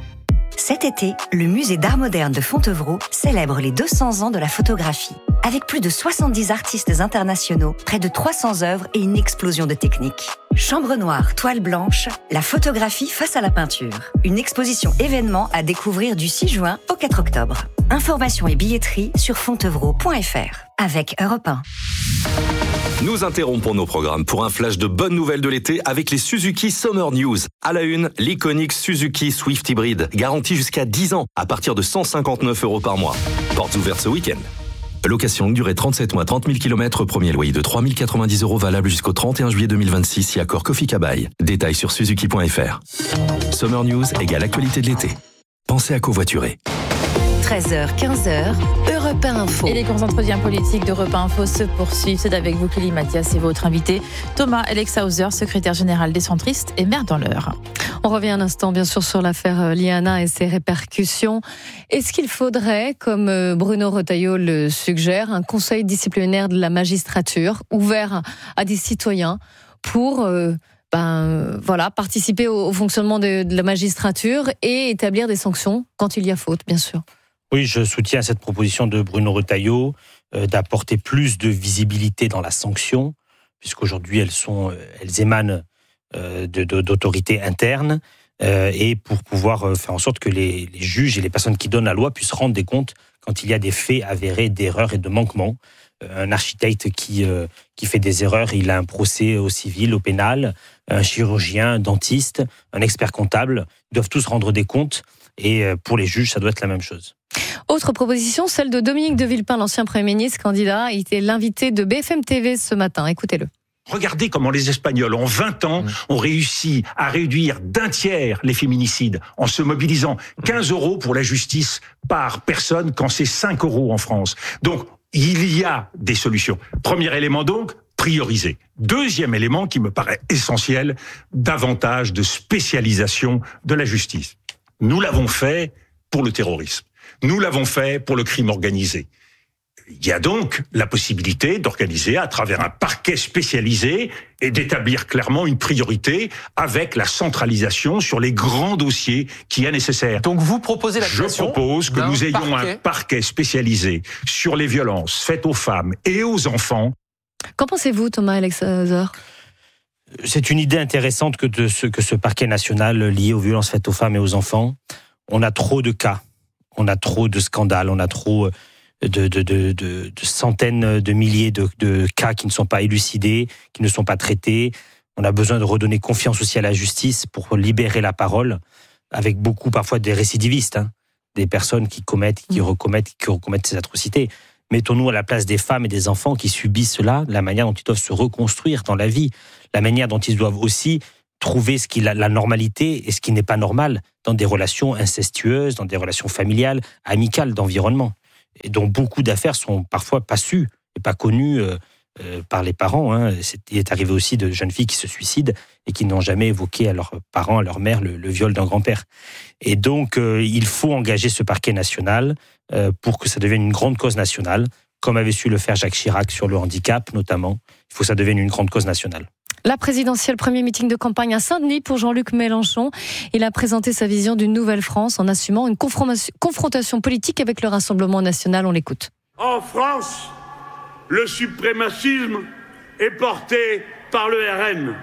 Cet été, le musée d'art moderne de Fontevraud célèbre les deux cents ans de la photographie. Avec plus de soixante-dix artistes internationaux, près de trois cents œuvres et une explosion de techniques. Chambre noire, toile blanche, la photographie face à la peinture. Une exposition événement à découvrir du six juin au quatre octobre. Informations et billetterie sur fontevraud point f r. Avec Europe un. Nous interrompons nos programmes pour un flash de bonnes nouvelles de l'été avec les Suzuki Summer News. À la une, l'iconique Suzuki Swift Hybrid, garantie jusqu'à dix ans, à partir de cent cinquante-neuf euros par mois. Portes ouvertes ce week-end. Location longue durée trente-sept mois, trente mille kilomètres, premier loyer de trois mille quatre-vingt-dix euros valable jusqu'au trente et un juillet deux mille vingt-six si accord Kofi Kabai. Détails sur suzuki point f r. Summer News égale actualité de l'été. Pensez à covoiturer. treize heures, quinze heures, Europe un Info. Et les grands entretiens politiques d'Europe un Info se poursuivent. C'est avec vous, Clélie Mathias, et votre invité, Thomas Alexhauser, secrétaire général des centristes et maire dans l'Eure. On revient un instant, bien sûr, sur l'affaire Liana et ses répercussions. Est-ce qu'il faudrait, comme Bruno Retailleau le suggère, un conseil disciplinaire de la magistrature ouvert à des citoyens pour euh, ben, voilà, participer au, au fonctionnement de, de la magistrature et établir des sanctions quand il y a faute, bien sûr? Oui, je soutiens cette proposition de Bruno Retailleau euh, d'apporter plus de visibilité dans la sanction, puisqu'aujourd'hui elles sont, elles émanent euh, de, de, d'autorités internes, euh, et pour pouvoir euh, faire en sorte que les, les juges et les personnes qui donnent la loi puissent rendre des comptes quand il y a des faits avérés d'erreurs et de manquements. Euh, un architecte qui euh, qui fait des erreurs, il a un procès au civil, au pénal. Un chirurgien, un dentiste, un expert comptable, ils doivent tous rendre des comptes, et euh, pour les juges, ça doit être la même chose. Autre proposition, celle de Dominique de Villepin, l'ancien Premier ministre, candidat. Il était l'invité de B F M T V ce matin. Écoutez-le. Regardez comment les Espagnols, en vingt ans, ont réussi à réduire d'un tiers les féminicides en se mobilisant quinze euros pour la justice par personne quand c'est cinq euros en France. Donc, il y a des solutions. Premier élément donc, prioriser. Deuxième élément qui me paraît essentiel, davantage de spécialisation de la justice. Nous l'avons fait pour le terrorisme. Nous l'avons fait pour le crime organisé. Il y a donc la possibilité d'organiser à travers un parquet spécialisé et d'établir clairement une priorité avec la centralisation sur les grands dossiers qui est nécessaire. Donc vous proposez la création Je propose que nous ayons parquet. un parquet spécialisé sur les violences faites aux femmes et aux enfants. Qu'en pensez-vous, Thomas Alexander ? C'est une idée intéressante que, de ce, que ce parquet national lié aux violences faites aux femmes et aux enfants. On a trop de cas, on a trop de scandales, on a trop de, de, de, de, de centaines de milliers de, de cas qui ne sont pas élucidés, qui ne sont pas traités. On a besoin de redonner confiance aussi à la justice pour libérer la parole, avec beaucoup parfois des récidivistes, hein, des personnes qui commettent, qui recommettent, qui recommettent ces atrocités. Mettons-nous à la place des femmes et des enfants qui subissent cela, la manière dont ils doivent se reconstruire dans la vie, la manière dont ils doivent aussi trouver ce qui est la normalité et ce qui n'est pas normal dans des relations incestueuses, dans des relations familiales, amicales, d'environnement, et dont beaucoup d'affaires sont parfois pas sues et pas connues euh, euh, par les parents. Hein. C'est, il est arrivé aussi de jeunes filles qui se suicident et qui n'ont jamais évoqué à leurs parents, à leur mère, le, le viol d'un grand-père. Et donc, euh, il faut engager ce parquet national euh, pour que ça devienne une grande cause nationale, comme avait su le faire Jacques Chirac sur le handicap, notamment. Il faut que ça devienne une grande cause nationale. La présidentielle, premier meeting de campagne à Saint-Denis pour Jean-Luc Mélenchon. Il a présenté sa vision d'une nouvelle France en assumant une confrontation politique avec le Rassemblement national. On l'écoute. En France, le suprémacisme est porté par le R N.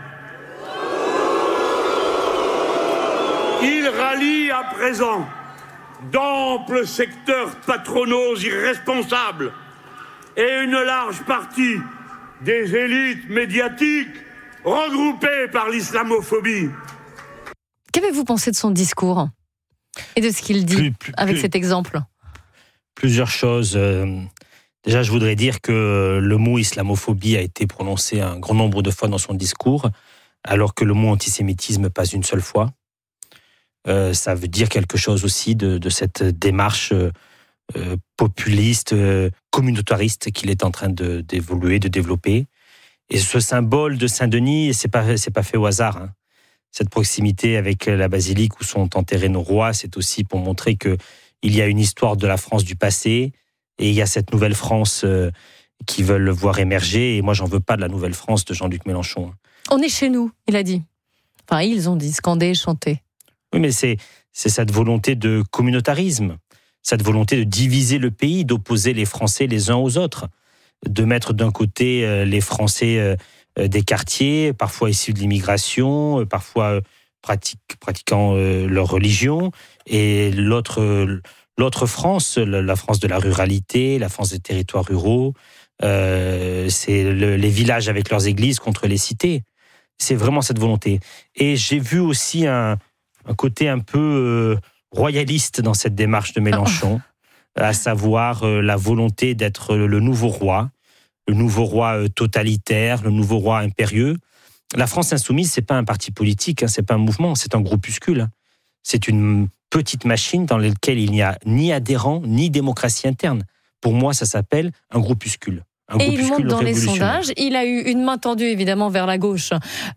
Il rallie à présent d'amples secteurs patronaux irresponsables et une large partie des élites médiatiques regroupées par l'islamophobie. Qu'avez-vous pensé de son discours et de ce qu'il dit plus, plus, avec plus, cet exemple ? Plusieurs choses. Déjà, je voudrais dire que le mot islamophobie a été prononcé un grand nombre de fois dans son discours, alors que le mot antisémitisme pas une seule fois. Euh, ça veut dire quelque chose aussi de, de cette démarche euh, populiste, euh, communautariste qu'il est en train de, d'évoluer, de développer. Et ce symbole de Saint-Denis, c'est pas, c'est pas fait au hasard. Hein. Cette proximité avec la basilique où sont enterrés nos rois, c'est aussi pour montrer que il y a une histoire de la France du passé et il y a cette nouvelle France euh, qui veulent le voir émerger. Et moi, j'en veux pas de la nouvelle France de Jean-Luc Mélenchon. On est chez nous, il a dit. Enfin, ils ont dit, scandé, chanté. Oui, mais c'est, c'est cette volonté de communautarisme, cette volonté de diviser le pays, d'opposer les Français les uns aux autres, de mettre d'un côté les Français des quartiers, parfois issus de l'immigration, parfois pratique, pratiquant leur religion, et l'autre, l'autre France, la France de la ruralité, la France des territoires ruraux, euh, c'est le, les villages avec leurs églises contre les cités. C'est vraiment cette volonté. Et j'ai vu aussi un, un côté un peu euh, royaliste dans cette démarche de Mélenchon, à savoir euh, la volonté d'être le nouveau roi, le nouveau roi euh, totalitaire, le nouveau roi impérieux. La France insoumise, c'est pas un parti politique, hein, c'est pas un mouvement, c'est un groupuscule. Hein. C'est une petite machine dans laquelle il n'y a ni adhérents, ni démocratie interne. Pour moi, ça s'appelle un groupuscule. Et il monte dans les sondages. Il a eu une main tendue, évidemment, vers la gauche,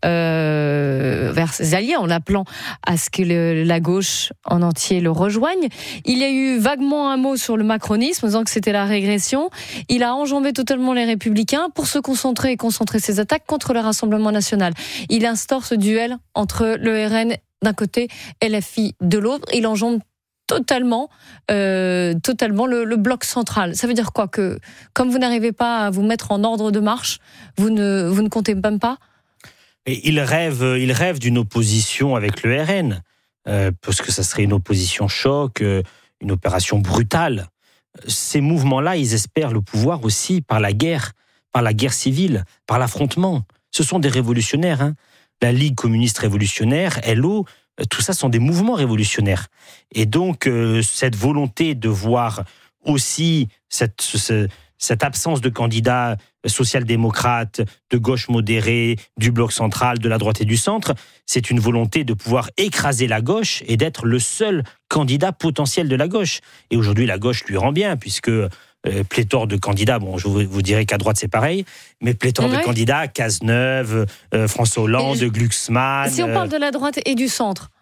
euh, vers ses alliés, en l'appelant à ce que le, la gauche en entier le rejoigne. Il y a eu vaguement un mot sur le macronisme, disant que c'était la régression. Il a enjambé totalement les Républicains pour se concentrer et concentrer ses attaques contre le Rassemblement national. Il instaure ce duel entre le R N d'un côté et L F I de l'autre. Il enjambe totalement, euh, totalement le, le bloc central. Ça veut dire quoi ? Que comme vous n'arrivez pas à vous mettre en ordre de marche, vous ne, vous ne comptez même pas ? Et il rêve, il rêve d'une opposition avec le R N, euh, parce que ça serait une opposition choc, euh, une opération brutale. Ces mouvements-là, ils espèrent le pouvoir aussi par la guerre, par la guerre civile, par l'affrontement. Ce sont des révolutionnaires. Hein. La Ligue communiste révolutionnaire, L O, tout ça sont des mouvements révolutionnaires. Et donc, euh, cette volonté de voir aussi cette, ce, cette absence de candidats social-démocrates, de gauche modérée, du bloc central, de la droite et du centre, c'est une volonté de pouvoir écraser la gauche et d'être le seul candidat potentiel de la gauche. Et aujourd'hui, la gauche lui rend bien, puisque Euh, pléthore de candidats, bon, je vous, vous dirais qu'à droite c'est pareil, mais pléthore ouais. de candidats, Cazeneuve, euh, François Hollande, je... Glucksmann. Si on parle de la droite et du centre,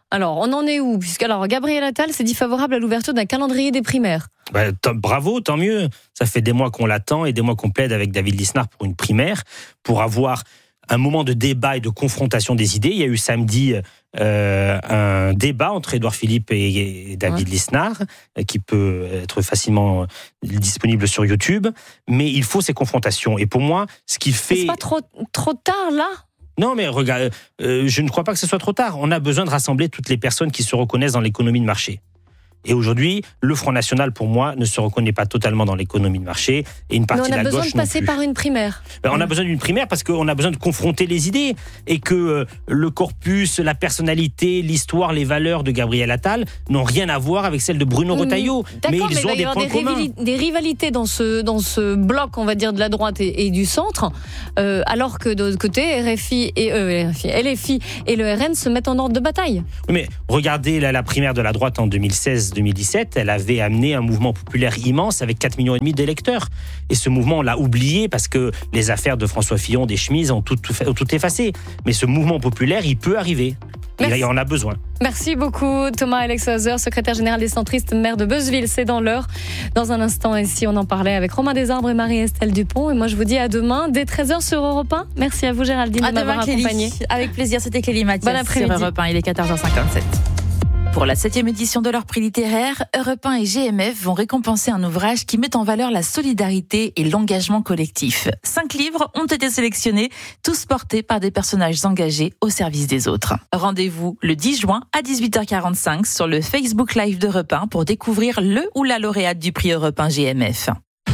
Alors, on en est où? Puisque alors Gabriel Attal s'est dit favorable à l'ouverture d'un calendrier des primaires. Bah, t- bravo, tant mieux. Ça fait des mois qu'on l'attend et des mois qu'on plaide avec David Lisnard pour une primaire, pour avoir un moment de débat et de confrontation des idées. Il y a eu samedi euh, un débat entre Édouard Philippe et, et David ouais. Lisnard, qui peut être facilement disponible sur YouTube. Mais il faut ces confrontations. Et pour moi, ce qui fait... C'est pas trop, trop tard, là ? Non, mais regarde, euh, je ne crois pas que ce soit trop tard. On a besoin de rassembler toutes les personnes qui se reconnaissent dans l'économie de marché. Et aujourd'hui, le Front National, pour moi, ne se reconnaît pas totalement dans l'économie de marché. Et une partie de la gauche non plus. On a besoin de passer par une primaire. Ben, on a besoin d'une primaire parce qu'on a besoin de confronter les idées. Et que euh, le corpus, la personnalité, l'histoire, les valeurs de Gabriel Attal n'ont rien à voir avec celles de Bruno mmh, Retailleau. Mais ils mais ont des points communs. Il va y avoir des rivalités dans ce, dans ce bloc, on va dire, de la droite et, et du centre. Euh, alors que de l'autre côté, R F I et, euh, R F I, L F I et le R N se mettent en ordre de bataille. Oui, mais regardez la, la primaire de la droite en deux mille seize deux mille dix-sept, elle avait amené un mouvement populaire immense avec quatre millions et demi d'électeurs. Et ce mouvement, on l'a oublié parce que les affaires de François Fillon, des chemises, ont tout, tout, ont tout effacé. Mais ce mouvement populaire, il peut arriver. Merci. Il en a besoin. Merci beaucoup Thomas Alexhauser, secrétaire général des centristes, maire de Beuzeville. C'est dans l'heure. Dans un instant, ici, on en parlait avec Romain Desarbres et Marie-Estelle Dupont. Et moi, je vous dis à demain, dès treize heures sur Europe un. Merci à vous Géraldine à de m'avoir accompagnée. Avec plaisir, c'était Clélie Mathias bon après-midi. Sur Europe un. Il est quatorze heures cinquante-sept. Pour la septième édition de leur prix littéraire, Europe un et G M F vont récompenser un ouvrage qui met en valeur la solidarité et l'engagement collectif. Cinq livres ont été sélectionnés, tous portés par des personnages engagés au service des autres. Rendez-vous le dix juin à dix-huit heures quarante-cinq sur le Facebook Live d'Europe un pour découvrir le ou la lauréate du prix Europe un G M F.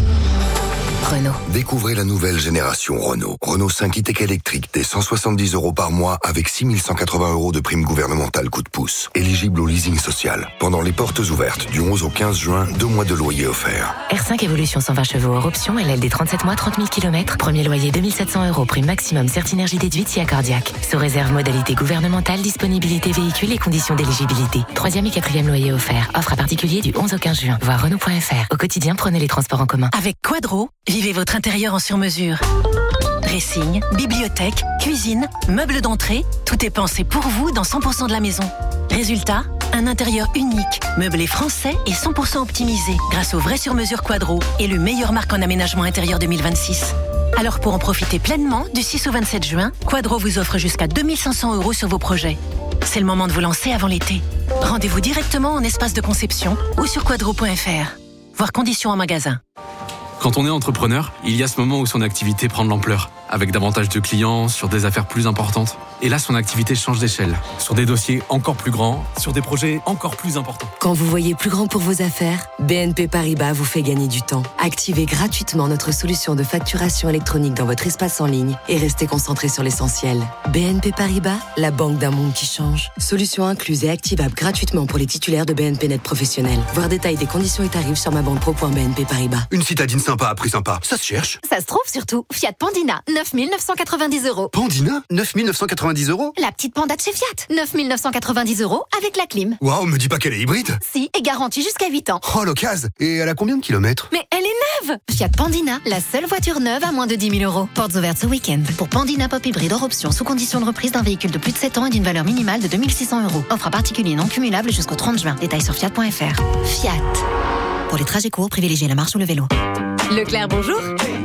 Renault. Découvrez la nouvelle génération Renault. Renault cinq e-Tech électrique dès cent soixante-dix euros par mois avec six mille cent quatre-vingts euros de prime gouvernementale coup de pouce. Éligible au leasing social. Pendant les portes ouvertes du onze au quinze juin, deux mois de loyer offerts. R cinq Evolution cent vingt chevaux hors option, L L D trente-sept mois, trente mille kilomètres. Premier loyer deux mille sept cents euros, prime maximum Certinergie déduite si accordiaque. Sous réserve modalité gouvernementale, disponibilité véhicule et conditions d'éligibilité. Troisième et quatrième loyer offert. Offre à particulier du onze au quinze juin. Voir Renault point F R. Au quotidien, prenez les transports en commun. Avec Quadro, vivez votre intérieur en sur-mesure. Dressing, bibliothèque, cuisine, meubles d'entrée, tout est pensé pour vous dans cent pour cent de la maison. Résultat, un intérieur unique, meublé français et cent pour cent optimisé grâce au vrai sur-mesure Quadro et le meilleur marque en aménagement intérieur deux mille vingt-six. Alors pour en profiter pleinement, du six au vingt-sept juin, Quadro vous offre jusqu'à deux mille cinq cents euros sur vos projets. C'est le moment de vous lancer avant l'été. Rendez-vous directement en espace de conception ou sur quadro point F R. Voir conditions en magasin. Quand on est entrepreneur, il y a ce moment où son activité prend de l'ampleur, avec davantage de clients, sur des affaires plus importantes. Et là, son activité change d'échelle, sur des dossiers encore plus grands, sur des projets encore plus importants. Quand vous voyez plus grand pour vos affaires, B N P Paribas vous fait gagner du temps. Activez gratuitement notre solution de facturation électronique dans votre espace en ligne et restez concentré sur l'essentiel. B N P Paribas, la banque d'un monde qui change. Solution incluse et activable gratuitement pour les titulaires de B N P Net professionnels. Voir détails des conditions et tarifs sur ma banque pro point b n p paribas. Une citadine sympa à prix sympa, ça se cherche. Ça se trouve surtout. Fiat Pandina, neuf mille neuf cent quatre-vingt-dix euros. Pandina, neuf mille neuf cent quatre-vingt-dix euros. La petite Panda de chez Fiat, neuf mille neuf cent quatre-vingt-dix euros avec la clim. Waouh, me dis pas qu'elle est hybride. Si, et garantie jusqu'à huit ans. Oh, l'occasion. Et elle a combien de kilomètres? Mais elle est neuve. Fiat Pandina, la seule voiture neuve à moins de dix mille euros. Portes ouvertes ce week-end. Pour Pandina Pop Hybride hors option, sous condition de reprise d'un véhicule de plus de sept ans et d'une valeur minimale de deux mille six cents euros. Offre à particulier non cumulable jusqu'au trente juin. Détails sur fiat point F R. Fiat. Pour les trajets courts, privilégiez la marche ou le vélo. Leclerc, bonjour.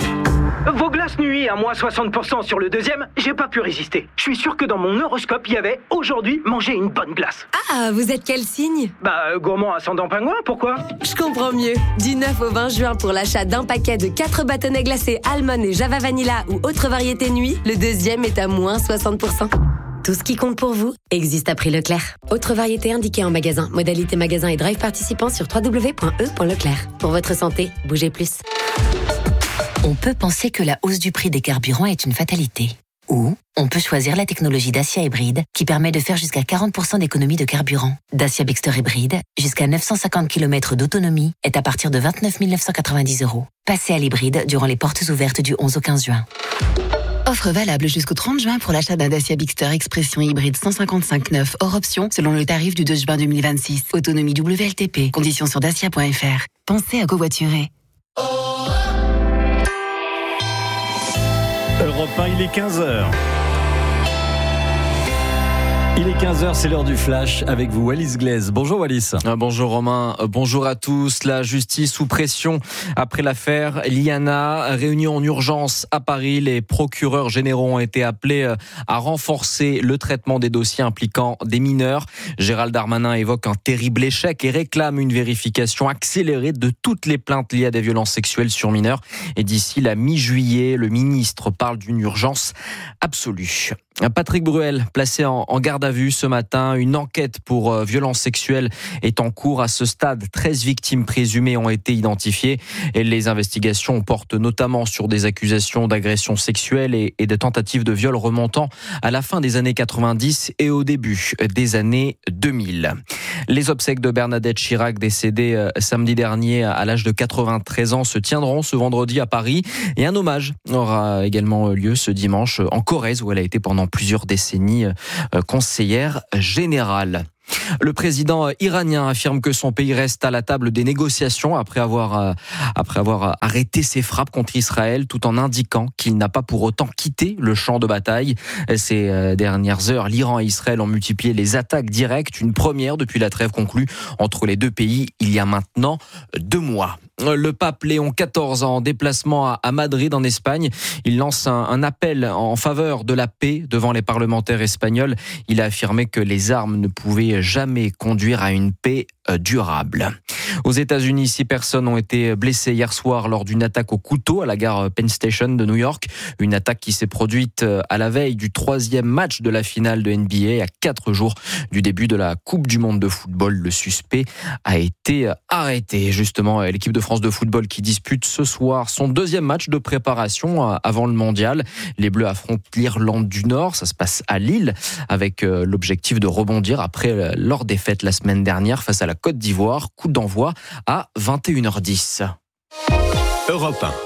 Vos glaces nuit à moins soixante pour cent sur le deuxième, j'ai pas pu résister. Je suis sûr que dans mon horoscope, il y avait aujourd'hui manger une bonne glace. Ah, vous êtes quel signe? Bah, gourmand ascendant pingouin, pourquoi? Je comprends mieux. Du neuf au vingt juin, pour l'achat d'un paquet de quatre bâtonnets glacés Almond et Java Vanilla ou autre variété nuit, le deuxième est à moins soixante pour cent. Tout ce qui compte pour vous existe à prix Leclerc. Autre variété indiquée en magasin. Modalité magasin et drive participant sur w w w point e point leclerc. Pour votre santé, bougez plus. On peut penser que la hausse du prix des carburants est une fatalité. Ou on peut choisir la technologie Dacia Hybride qui permet de faire jusqu'à quarante pour cent d'économie de carburant. Dacia Bigster Hybride, jusqu'à neuf cent cinquante kilomètres d'autonomie, est à partir de vingt-neuf mille neuf cent quatre-vingt-dix euros. Passez à l'hybride durant les portes ouvertes du onze au quinze juin. Offre valable jusqu'au trente juin pour l'achat d'un Dacia Bigster Expression hybride cent cinquante-cinq neuf hors option selon le tarif du deux juin deux mille vingt-six. Autonomie W L T P. Conditions sur dacia point F R. Pensez à covoiturer. Europe un, il est quinze heures. Il est quinze heures, c'est l'heure du flash avec vous, Wallis Glaise. Bonjour Wallis. Bonjour Romain, bonjour à tous. La justice sous pression après l'affaire Liana. Réunion en urgence à Paris. Les procureurs généraux ont été appelés à renforcer le traitement des dossiers impliquant des mineurs. Gérald Darmanin évoque un terrible échec et réclame une vérification accélérée de toutes les plaintes liées à des violences sexuelles sur mineurs. Et d'ici la mi-juillet, le ministre parle d'une urgence absolue. Patrick Bruel, placé en garde à vue ce matin. Une enquête pour euh, violences sexuelles est en cours. À ce stade, treize victimes présumées ont été identifiées. Et les investigations portent notamment sur des accusations d'agression sexuelle et, et de tentatives de viol remontant à la fin des années quatre-vingt-dix et au début des années deux mille. Les obsèques de Bernadette Chirac, décédée euh, samedi dernier à l'âge de quatre-vingt-treize ans, se tiendront ce vendredi à Paris. Et un hommage aura également lieu ce dimanche en Corrèze, où elle a été pendant plusieurs décennies euh, conseillère générale. Le président iranien affirme que son pays reste à la table des négociations après avoir, euh, après avoir arrêté ses frappes contre Israël, tout en indiquant qu'il n'a pas pour autant quitté le champ de bataille. Ces euh, dernières heures, l'Iran et Israël ont multiplié les attaques directes, une première depuis la trêve conclue entre les deux pays il y a maintenant deux mois. Le pape Léon quatorze en déplacement à Madrid en Espagne. Il lance un, un appel en faveur de la paix devant les parlementaires espagnols. Il a affirmé que les armes ne pouvaient jamais conduire à une paix durable. Aux États-Unis, six personnes ont été blessées hier soir lors d'une attaque au couteau à la gare Penn Station de New York. Une attaque qui s'est produite à la veille du troisième match de la finale de N B A, à quatre jours du début de la Coupe du Monde de football. Le suspect a été arrêté. Justement, l'équipe de France de football qui dispute ce soir son deuxième match de préparation avant le mondial. Les Bleus affrontent l'Irlande du Nord. Ça se passe à Lille avec l'objectif de rebondir après leur défaite la semaine dernière face à la Côte d'Ivoire. Coup d'envoi à vingt et une heures dix. Europe un.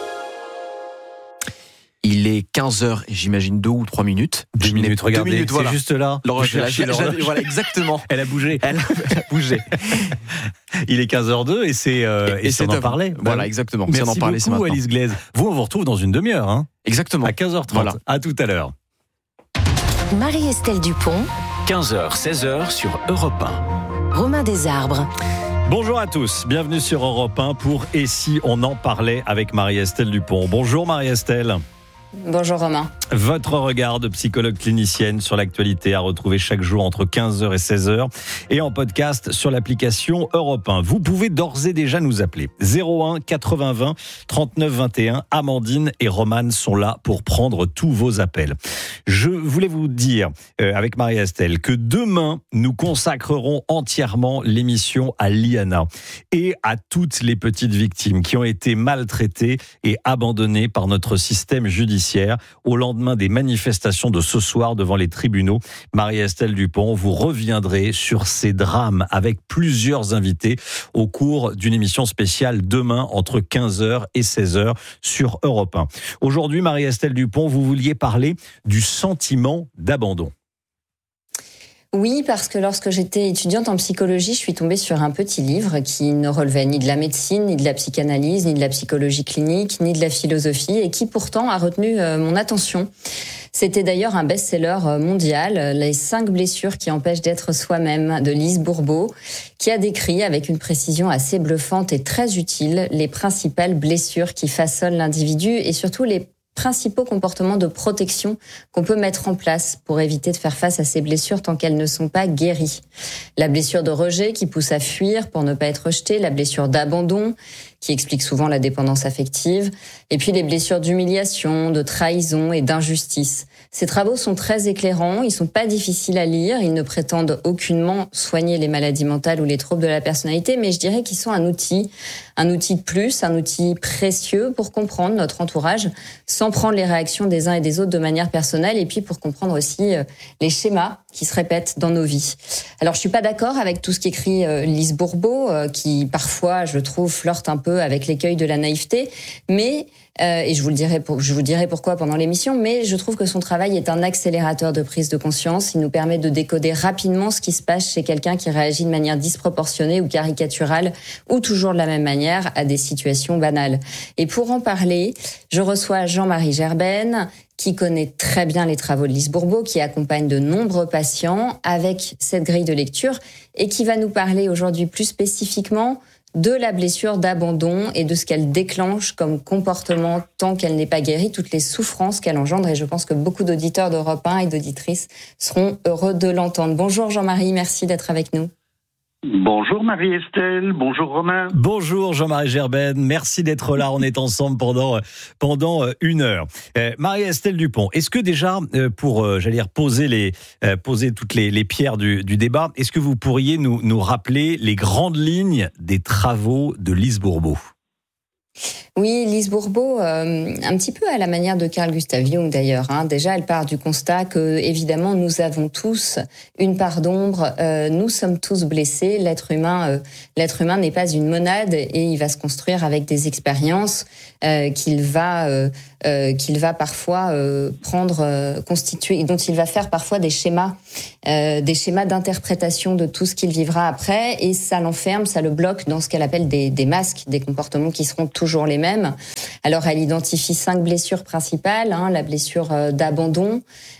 Il est quinze heures et j'imagine deux ou trois minutes. Deux minutes, regardez, deux minutes, voilà. C'est juste là. Voilà, exactement. Elle a bougé. Elle a bougé. Il est quinze heures deux et c'est euh, et, et, et c'est on en parlait. Voilà, bah, exactement. Merci on en parlait, beaucoup, Wallis Glaise. Vous, on vous retrouve dans une demi-heure. Hein, exactement. À quinze heures trente. Voilà. À tout à l'heure. Marie-Estelle Dupont. quinze heures, seize heures sur Europe un. Romain Desarbres. Bonjour à tous, bienvenue sur Europe un pour Et si on en parlait avec Marie-Estelle Dupont. Bonjour Marie-Estelle. Bonjour Romain. Votre regard de psychologue clinicienne sur l'actualité à retrouver chaque jour entre quinze heures et seize heures et en podcast sur l'application Europe un. Vous pouvez d'ores et déjà nous appeler. zéro un quatre-vingts vingt trente-neuf vingt et un. Amandine et Romane sont là pour prendre tous vos appels. Je voulais vous dire, euh, avec Marie-Estelle, que demain, nous consacrerons entièrement l'émission à Liana et à toutes les petites victimes qui ont été maltraitées et abandonnées par notre système judiciaire au lendemain des manifestations de ce soir devant les tribunaux. Marie-Estelle Dupont, vous reviendrez sur ces drames avec plusieurs invités au cours d'une émission spéciale demain entre quinze heures et seize heures sur Europe un. Aujourd'hui, Marie-Estelle Dupont, vous vouliez parler du sentiment d'abandon. Oui, parce que lorsque j'étais étudiante en psychologie, je suis tombée sur un petit livre qui ne relevait ni de la médecine, ni de la psychanalyse, ni de la psychologie clinique, ni de la philosophie, et qui pourtant a retenu mon attention. C'était d'ailleurs un best-seller mondial, Les cinq blessures qui empêchent d'être soi-même, de Lise Bourbeau, qui a décrit avec une précision assez bluffante et très utile les principales blessures qui façonnent l'individu et surtout les principaux comportements de protection qu'on peut mettre en place pour éviter de faire face à ces blessures tant qu'elles ne sont pas guéries. La blessure de rejet qui pousse à fuir pour ne pas être rejeté, la blessure d'abandon qui explique souvent la dépendance affective, et puis les blessures d'humiliation, de trahison et d'injustice. Ces travaux sont très éclairants, ils sont pas difficiles à lire, ils ne prétendent aucunement soigner les maladies mentales ou les troubles de la personnalité, mais je dirais qu'ils sont un outil, un outil de plus, un outil précieux pour comprendre notre entourage, sans prendre les réactions des uns et des autres de manière personnelle, et puis pour comprendre aussi les schémas qui se répètent dans nos vies. Alors je suis pas d'accord avec tout ce qu'écrit Lise Bourbeau, qui parfois, je trouve, flirte un peu avec l'écueil de la naïveté, mais Euh, et je vous le dirai, pour, je vous dirai pourquoi pendant l'émission, mais je trouve que son travail est un accélérateur de prise de conscience. Il nous permet de décoder rapidement ce qui se passe chez quelqu'un qui réagit de manière disproportionnée ou caricaturale, ou toujours de la même manière à des situations banales. Et pour en parler, je reçois Jean-Marie Gerben, qui connaît très bien les travaux de Lise Bourbeau, qui accompagne de nombreux patients avec cette grille de lecture et qui va nous parler aujourd'hui plus spécifiquement de la blessure d'abandon et de ce qu'elle déclenche comme comportement tant qu'elle n'est pas guérie, toutes les souffrances qu'elle engendre. Et je pense que beaucoup d'auditeurs d'Europe un et d'auditrices seront heureux de l'entendre. Bonjour Jean-Marie, merci d'être avec nous. Bonjour Marie-Estelle, bonjour Romain. Bonjour Jean-Marie Gerben, merci d'être là, on est ensemble pendant, pendant une heure. Euh, Marie-Estelle Dupont, est-ce que déjà, euh, pour euh, j'allais dire, poser, les, euh, poser toutes les, les pierres du, du débat, est-ce que vous pourriez nous, nous rappeler les grandes lignes des travaux de Lise Bourbeau ? Oui, Lise Bourbeau, euh, un petit peu à la manière de Carl Gustav Jung d'ailleurs. Hein. Déjà, elle part du constat que, évidemment, nous avons tous une part d'ombre. Euh, nous sommes tous blessés. L'être humain, euh, l'être humain n'est pas une monade et il va se construire avec des expériences euh, qu'il va, euh, euh, qu'il va parfois euh, prendre, euh, constituer, dont il va faire parfois des schémas, euh, des schémas d'interprétation de tout ce qu'il vivra après, et ça l'enferme, ça le bloque dans ce qu'elle appelle des, des masques, des comportements qui seront toujours les mêmes. Alors, elle identifie cinq blessures principales. Hein, la blessure euh, d'abandon,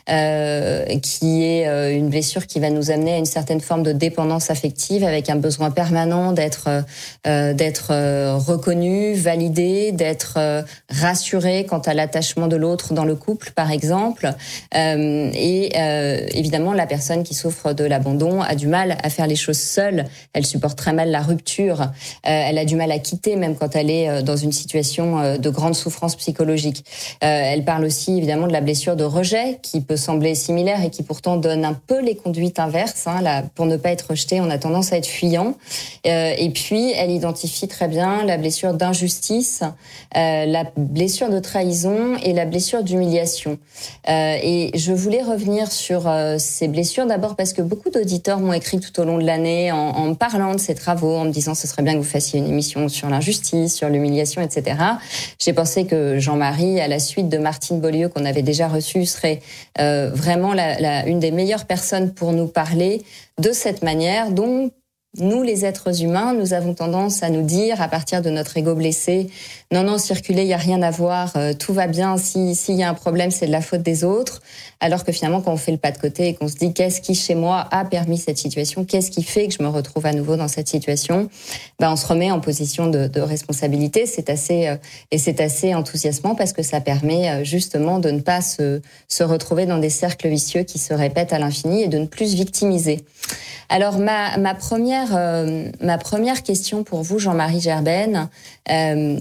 euh, qui est euh, une blessure qui va nous amener à une certaine forme de dépendance affective, avec un besoin permanent d'être euh, d'être euh, reconnu, validé, d'être euh, rassuré quant à l'attachement de l'autre dans le couple, par exemple. Euh, et euh, évidemment, la personne qui souffre de l'abandon a du mal à faire les choses seule. Elle supporte très mal la rupture. Euh, elle a du mal à quitter, même quand elle est dans une situation de grande souffrance psychologique. Euh, elle parle aussi évidemment de la blessure de rejet, qui peut sembler similaire et qui pourtant donne un peu les conduites inverses. Hein, là, pour ne pas être rejeté, on a tendance à être fuyant. Euh, et puis, elle identifie très bien la blessure d'injustice, euh, la blessure de trahison et la blessure d'humiliation. Euh, et je voulais revenir sur euh, ces blessures d'abord parce que beaucoup d'auditeurs m'ont écrit tout au long de l'année en, en me parlant de ces travaux, en me disant ce serait bien que vous fassiez une émission sur l'injustice, sur l'humiliation, et cetera. J'ai pensé que Jean-Marie, à la suite de Martine Beaulieu, qu'on avait déjà reçue, serait euh, vraiment la, la, une des meilleures personnes pour nous parler de cette manière dont nous, les êtres humains, nous avons tendance à nous dire, à partir de notre ego blessé, non, non, circuler, il n'y a rien à voir, euh, tout va bien, si, s'il y a un problème, c'est de la faute des autres. Alors que finalement, quand on fait le pas de côté et qu'on se dit, qu'est-ce qui, chez moi, a permis cette situation, qu'est-ce qui fait que je me retrouve à nouveau dans cette situation, ben, on se remet en position de, de responsabilité. C'est assez, euh, et c'est assez enthousiasmant parce que ça permet euh, justement de ne pas se, se retrouver dans des cercles vicieux qui se répètent à l'infini et de ne plus se victimiser. Alors, ma, ma première Euh, ma première question pour vous, Jean-Marie Gerben, euh,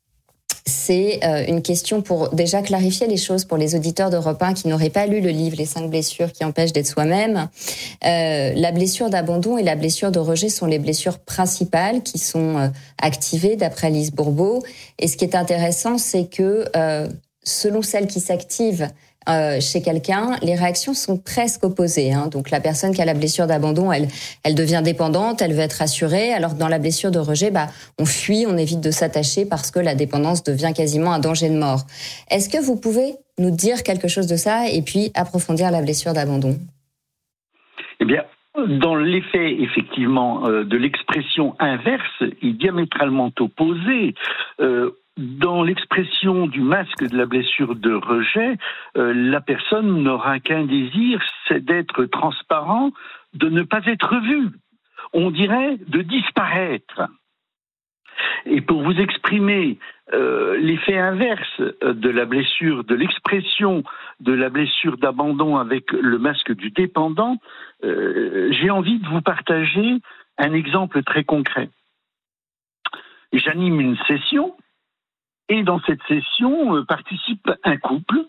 c'est euh, une question pour déjà clarifier les choses pour les auditeurs d'Europe un qui n'auraient pas lu le livre « Les cinq blessures qui empêchent d'être soi-même ». Euh, la blessure d'abandon et la blessure de rejet sont les blessures principales qui sont euh, activées d'après Lise Bourbeau. Et ce qui est intéressant, c'est que euh, selon celle qui s'active Euh, chez quelqu'un, les réactions sont presque opposées. Hein. Donc la personne qui a la blessure d'abandon, elle, elle devient dépendante, elle veut être rassurée, alors que dans la blessure de rejet, bah, on fuit, on évite de s'attacher parce que la dépendance devient quasiment un danger de mort. Est-ce que vous pouvez nous dire quelque chose de ça et puis approfondir la blessure d'abandon ? Eh bien, dans l'effet, effectivement, euh, de l'expression inverse est diamétralement opposée. Euh, Dans l'expression du masque de la blessure de rejet, euh, la personne n'aura qu'un désir, c'est d'être transparent, de ne pas être vu. On dirait de disparaître. Et pour vous exprimer euh, l'effet inverse de la blessure, de l'expression de la blessure d'abandon avec le masque du dépendant, euh, j'ai envie de vous partager un exemple très concret. J'anime une session. Et dans cette session euh, participe un couple,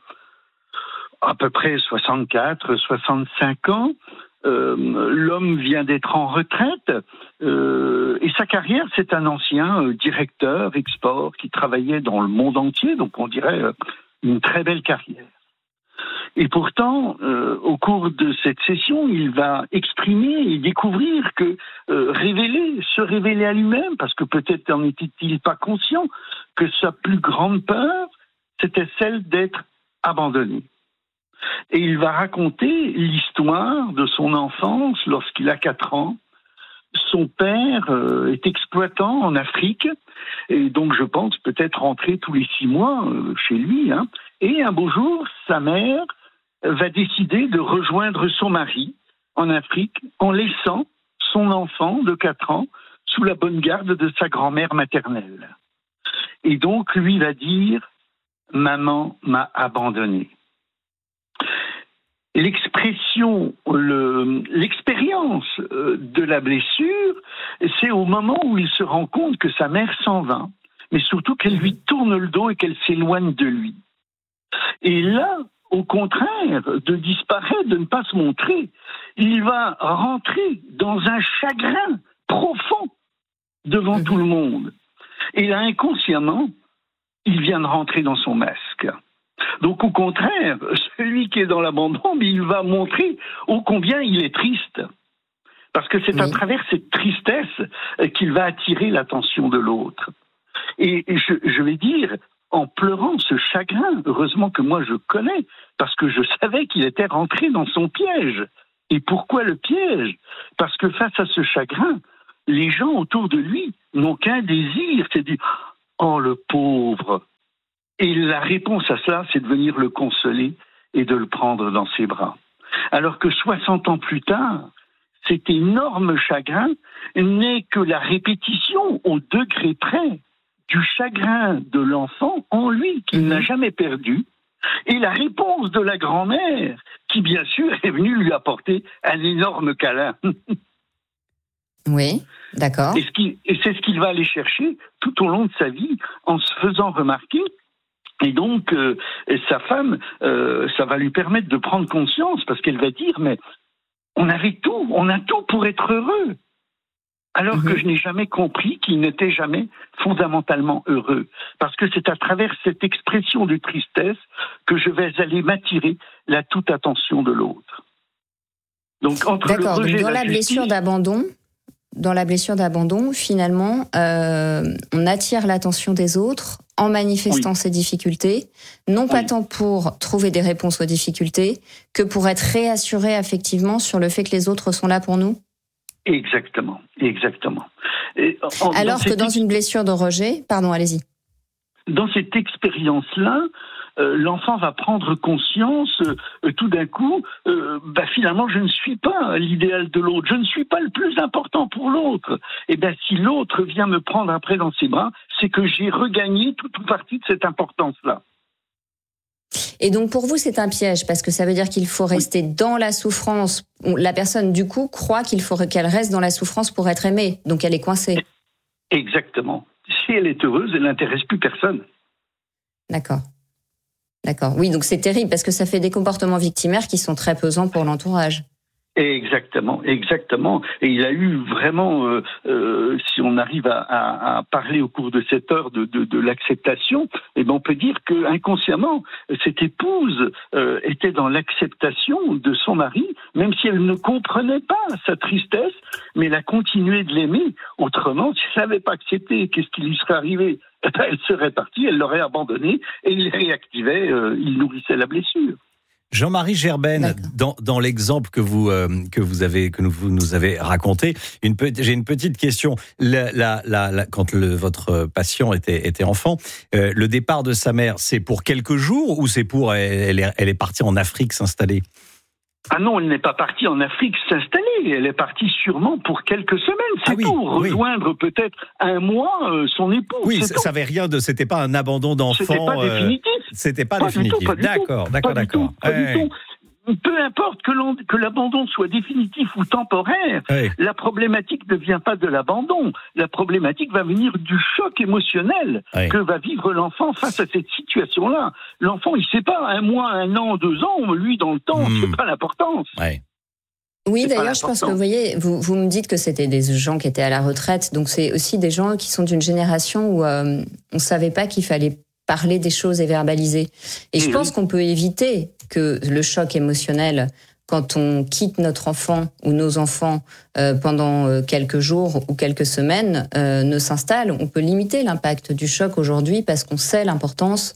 à peu près soixante-quatre, soixante-cinq ans. Euh, l'homme vient d'être en retraite euh, et sa carrière, c'est un ancien euh, directeur export qui travaillait dans le monde entier, donc on dirait euh, une très belle carrière. Et pourtant, euh, au cours de cette session, il va exprimer et découvrir que euh, révéler, se révéler à lui-même, parce que peut-être n'en était-il pas conscient, que sa plus grande peur, c'était celle d'être abandonné. Et il va raconter l'histoire de son enfance lorsqu'il a quatre ans. Son père euh, est exploitant en Afrique, et donc je pense peut-être rentrer tous les six mois euh, chez lui, hein. Et un beau jour, sa mère va décider de rejoindre son mari en Afrique en laissant son enfant de quatre ans sous la bonne garde de sa grand-mère maternelle. Et donc, lui va dire « Maman m'a abandonné ». L'expression, le, l'expérience de la blessure, c'est au moment où il se rend compte que sa mère s'en va, mais surtout qu'elle lui tourne le dos et qu'elle s'éloigne de lui. Et là, au contraire, de disparaître, de ne pas se montrer, il va rentrer dans un chagrin profond devant tout le monde. Et là, inconsciemment, il vient de rentrer dans son masque. Donc, au contraire, celui qui est dans l'abandon, il va montrer ô combien il est triste. Parce que c'est oui. à travers cette tristesse qu'il va attirer l'attention de l'autre. Et je, je vais dire, en pleurant ce chagrin, heureusement que moi je connais, parce que je savais qu'il était rentré dans son piège. Et pourquoi le piège ? Parce que face à ce chagrin, les gens autour de lui n'ont qu'un désir, c'est de dire « Oh, le pauvre !» Et la réponse à cela, c'est de venir le consoler et de le prendre dans ses bras. Alors que soixante ans plus tard, cet énorme chagrin n'est que la répétition au degré près du chagrin de l'enfant en lui, qu'il n'a jamais perdu, et la réponse de la grand-mère, qui bien sûr est venue lui apporter un énorme câlin. Oui, d'accord. Et, ce qui, et c'est ce qu'il va aller chercher tout au long de sa vie, en se faisant remarquer. Et donc, euh, sa femme, euh, ça va lui permettre de prendre conscience, parce qu'elle va dire, mais on avait tout, on a tout pour être heureux. Alors mmh. que je n'ai jamais compris qu'il n'était jamais fondamentalement heureux. Parce que c'est à travers cette expression de tristesse que je vais aller m'attirer la toute attention de l'autre. Donc, entre D'accord, le rejet donc dans la, la justice, blessure d'abandon, dans la blessure d'abandon, finalement, euh, on attire l'attention des autres en manifestant oui. ses difficultés, non oui. pas tant pour trouver des réponses aux difficultés, que pour être réassuré effectivement sur le fait que les autres sont là pour nous. Exactement, exactement. Et en, Alors dans que dans ex... une blessure de rejet, pardon, allez-y. Dans cette expérience-là, euh, l'enfant va prendre conscience, euh, tout d'un coup, euh, bah, finalement, je ne suis pas l'idéal de l'autre, je ne suis pas le plus important pour l'autre. Et bien, si l'autre vient me prendre après dans ses bras, c'est que j'ai regagné toute ou partie de cette importance-là. Et donc pour vous, c'est un piège, parce que ça veut dire qu'il faut rester oui. dans la souffrance. La personne, du coup, croit qu'il faut qu'elle reste dans la souffrance pour être aimée, donc elle est coincée. Exactement. Si elle est heureuse, elle n'intéresse plus personne. D'accord. D'accord. Oui, donc c'est terrible, parce que ça fait des comportements victimaires qui sont très pesants pour l'entourage. Exactement, exactement. Et il a eu vraiment, euh, euh, si on arrive à, à, à parler au cours de cette heure de, de, de l'acceptation, eh ben on peut dire que inconsciemment, cette épouse euh, était dans l'acceptation de son mari, même si elle ne comprenait pas sa tristesse, mais elle a continué de l'aimer. Autrement, si elle n'avait pas accepté, qu'est-ce qui lui serait arrivé ? Eh ben, elle serait partie, elle l'aurait abandonné, et il réactivait, euh, il nourrissait la blessure. Jean-Marie Gerben, dans, dans l'exemple que vous euh, que vous avez que nous, vous nous avez raconté, une pe- j'ai une petite question. La, la, la, la, quand le, votre patient était était enfant, euh, le départ de sa mère, c'est pour quelques jours ou c'est pour elle est, elle est partie en Afrique s'installer ? Ah non, elle n'est pas partie en Afrique s'installer. Elle est partie sûrement pour quelques semaines. C'est ah oui, tout. Rejoindre oui. peut-être un mois euh, son époux. Oui, c'est ça, ça avait rien de. C'était pas un abandon d'enfant. C'était pas euh, définitif. C'était pas, pas définitif. Du tout, pas d'accord, du d'accord, pas d'accord. Du tout, pas hey. du tout. Peu importe que, que l'abandon soit définitif ou temporaire, hey. la problématique ne vient pas de l'abandon. La problématique va venir du choc émotionnel hey. que va vivre l'enfant face à cette situation-là. L'enfant, il ne sait pas, un mois, un an, deux ans, lui, dans le temps, mmh. c'est pas l'importance. Hey. Oui, c'est d'ailleurs, je pense que vous voyez, vous, vous me dites que c'était des gens qui étaient à la retraite, donc c'est aussi des gens qui sont d'une génération où euh, on ne savait pas qu'il fallait parler des choses et verbaliser. Et je pense qu'on peut éviter que le choc émotionnel, quand on quitte notre enfant ou nos enfants euh, pendant euh, quelques jours ou quelques semaines, euh, ne s'installe. On peut limiter l'impact du choc aujourd'hui parce qu'on sait l'importance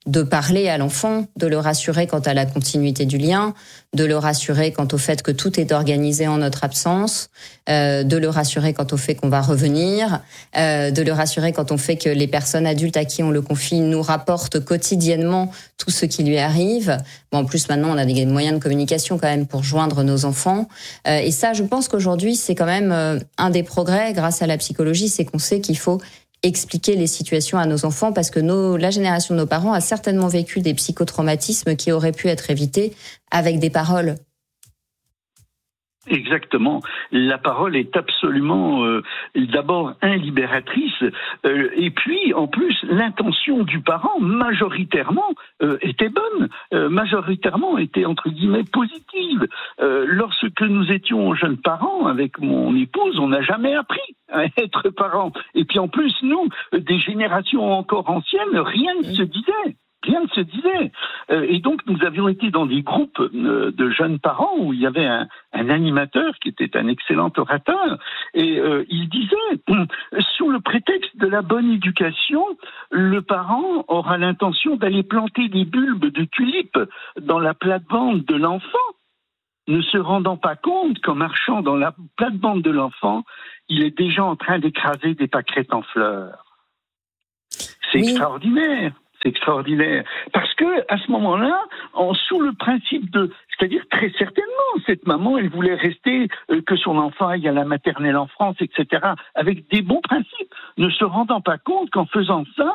de parler à l'enfant, de le rassurer quant à la continuité du lien, de le rassurer quant au fait que tout est organisé en notre absence, euh, de le rassurer quant au fait qu'on va revenir, euh, de le rassurer quant au fait que les personnes adultes à qui on le confie nous rapportent quotidiennement tout ce qui lui arrive. Bon, en plus, maintenant, on a des moyens de communication quand même pour joindre nos enfants. Euh, et ça, je pense qu'aujourd'hui, c'est quand même euh, un des progrès grâce à la psychologie, c'est qu'on sait qu'il faut expliquer les situations à nos enfants parce que nos, la génération de nos parents a certainement vécu des psychotraumatismes qui auraient pu être évités avec des paroles. Exactement. La parole est absolument euh, d'abord libératrice euh, et puis en plus l'intention du parent majoritairement euh, était bonne, euh, majoritairement était entre guillemets positive. Euh, lorsque nous étions jeunes parents avec mon épouse, on n'a jamais appris à être parents. Et puis en plus nous, des générations encore anciennes, rien ne se disait. Rien ne se disait. Euh, et donc, nous avions été dans des groupes euh, de jeunes parents où il y avait un, un animateur qui était un excellent orateur. Et euh, il disait, sous le prétexte de la bonne éducation, le parent aura l'intention d'aller planter des bulbes de tulipes dans la plate-bande de l'enfant, ne se rendant pas compte qu'en marchant dans la plate-bande de l'enfant, il est déjà en train d'écraser des pâquerettes en fleurs. C'est oui. extraordinaire. C'est extraordinaire. Parce que, à ce moment-là, en, sous le principe de, c'est-à-dire très certainement, cette maman, elle voulait rester, euh, que son enfant aille à la maternelle en France, et cetera, avec des bons principes, ne se rendant pas compte qu'en faisant ça,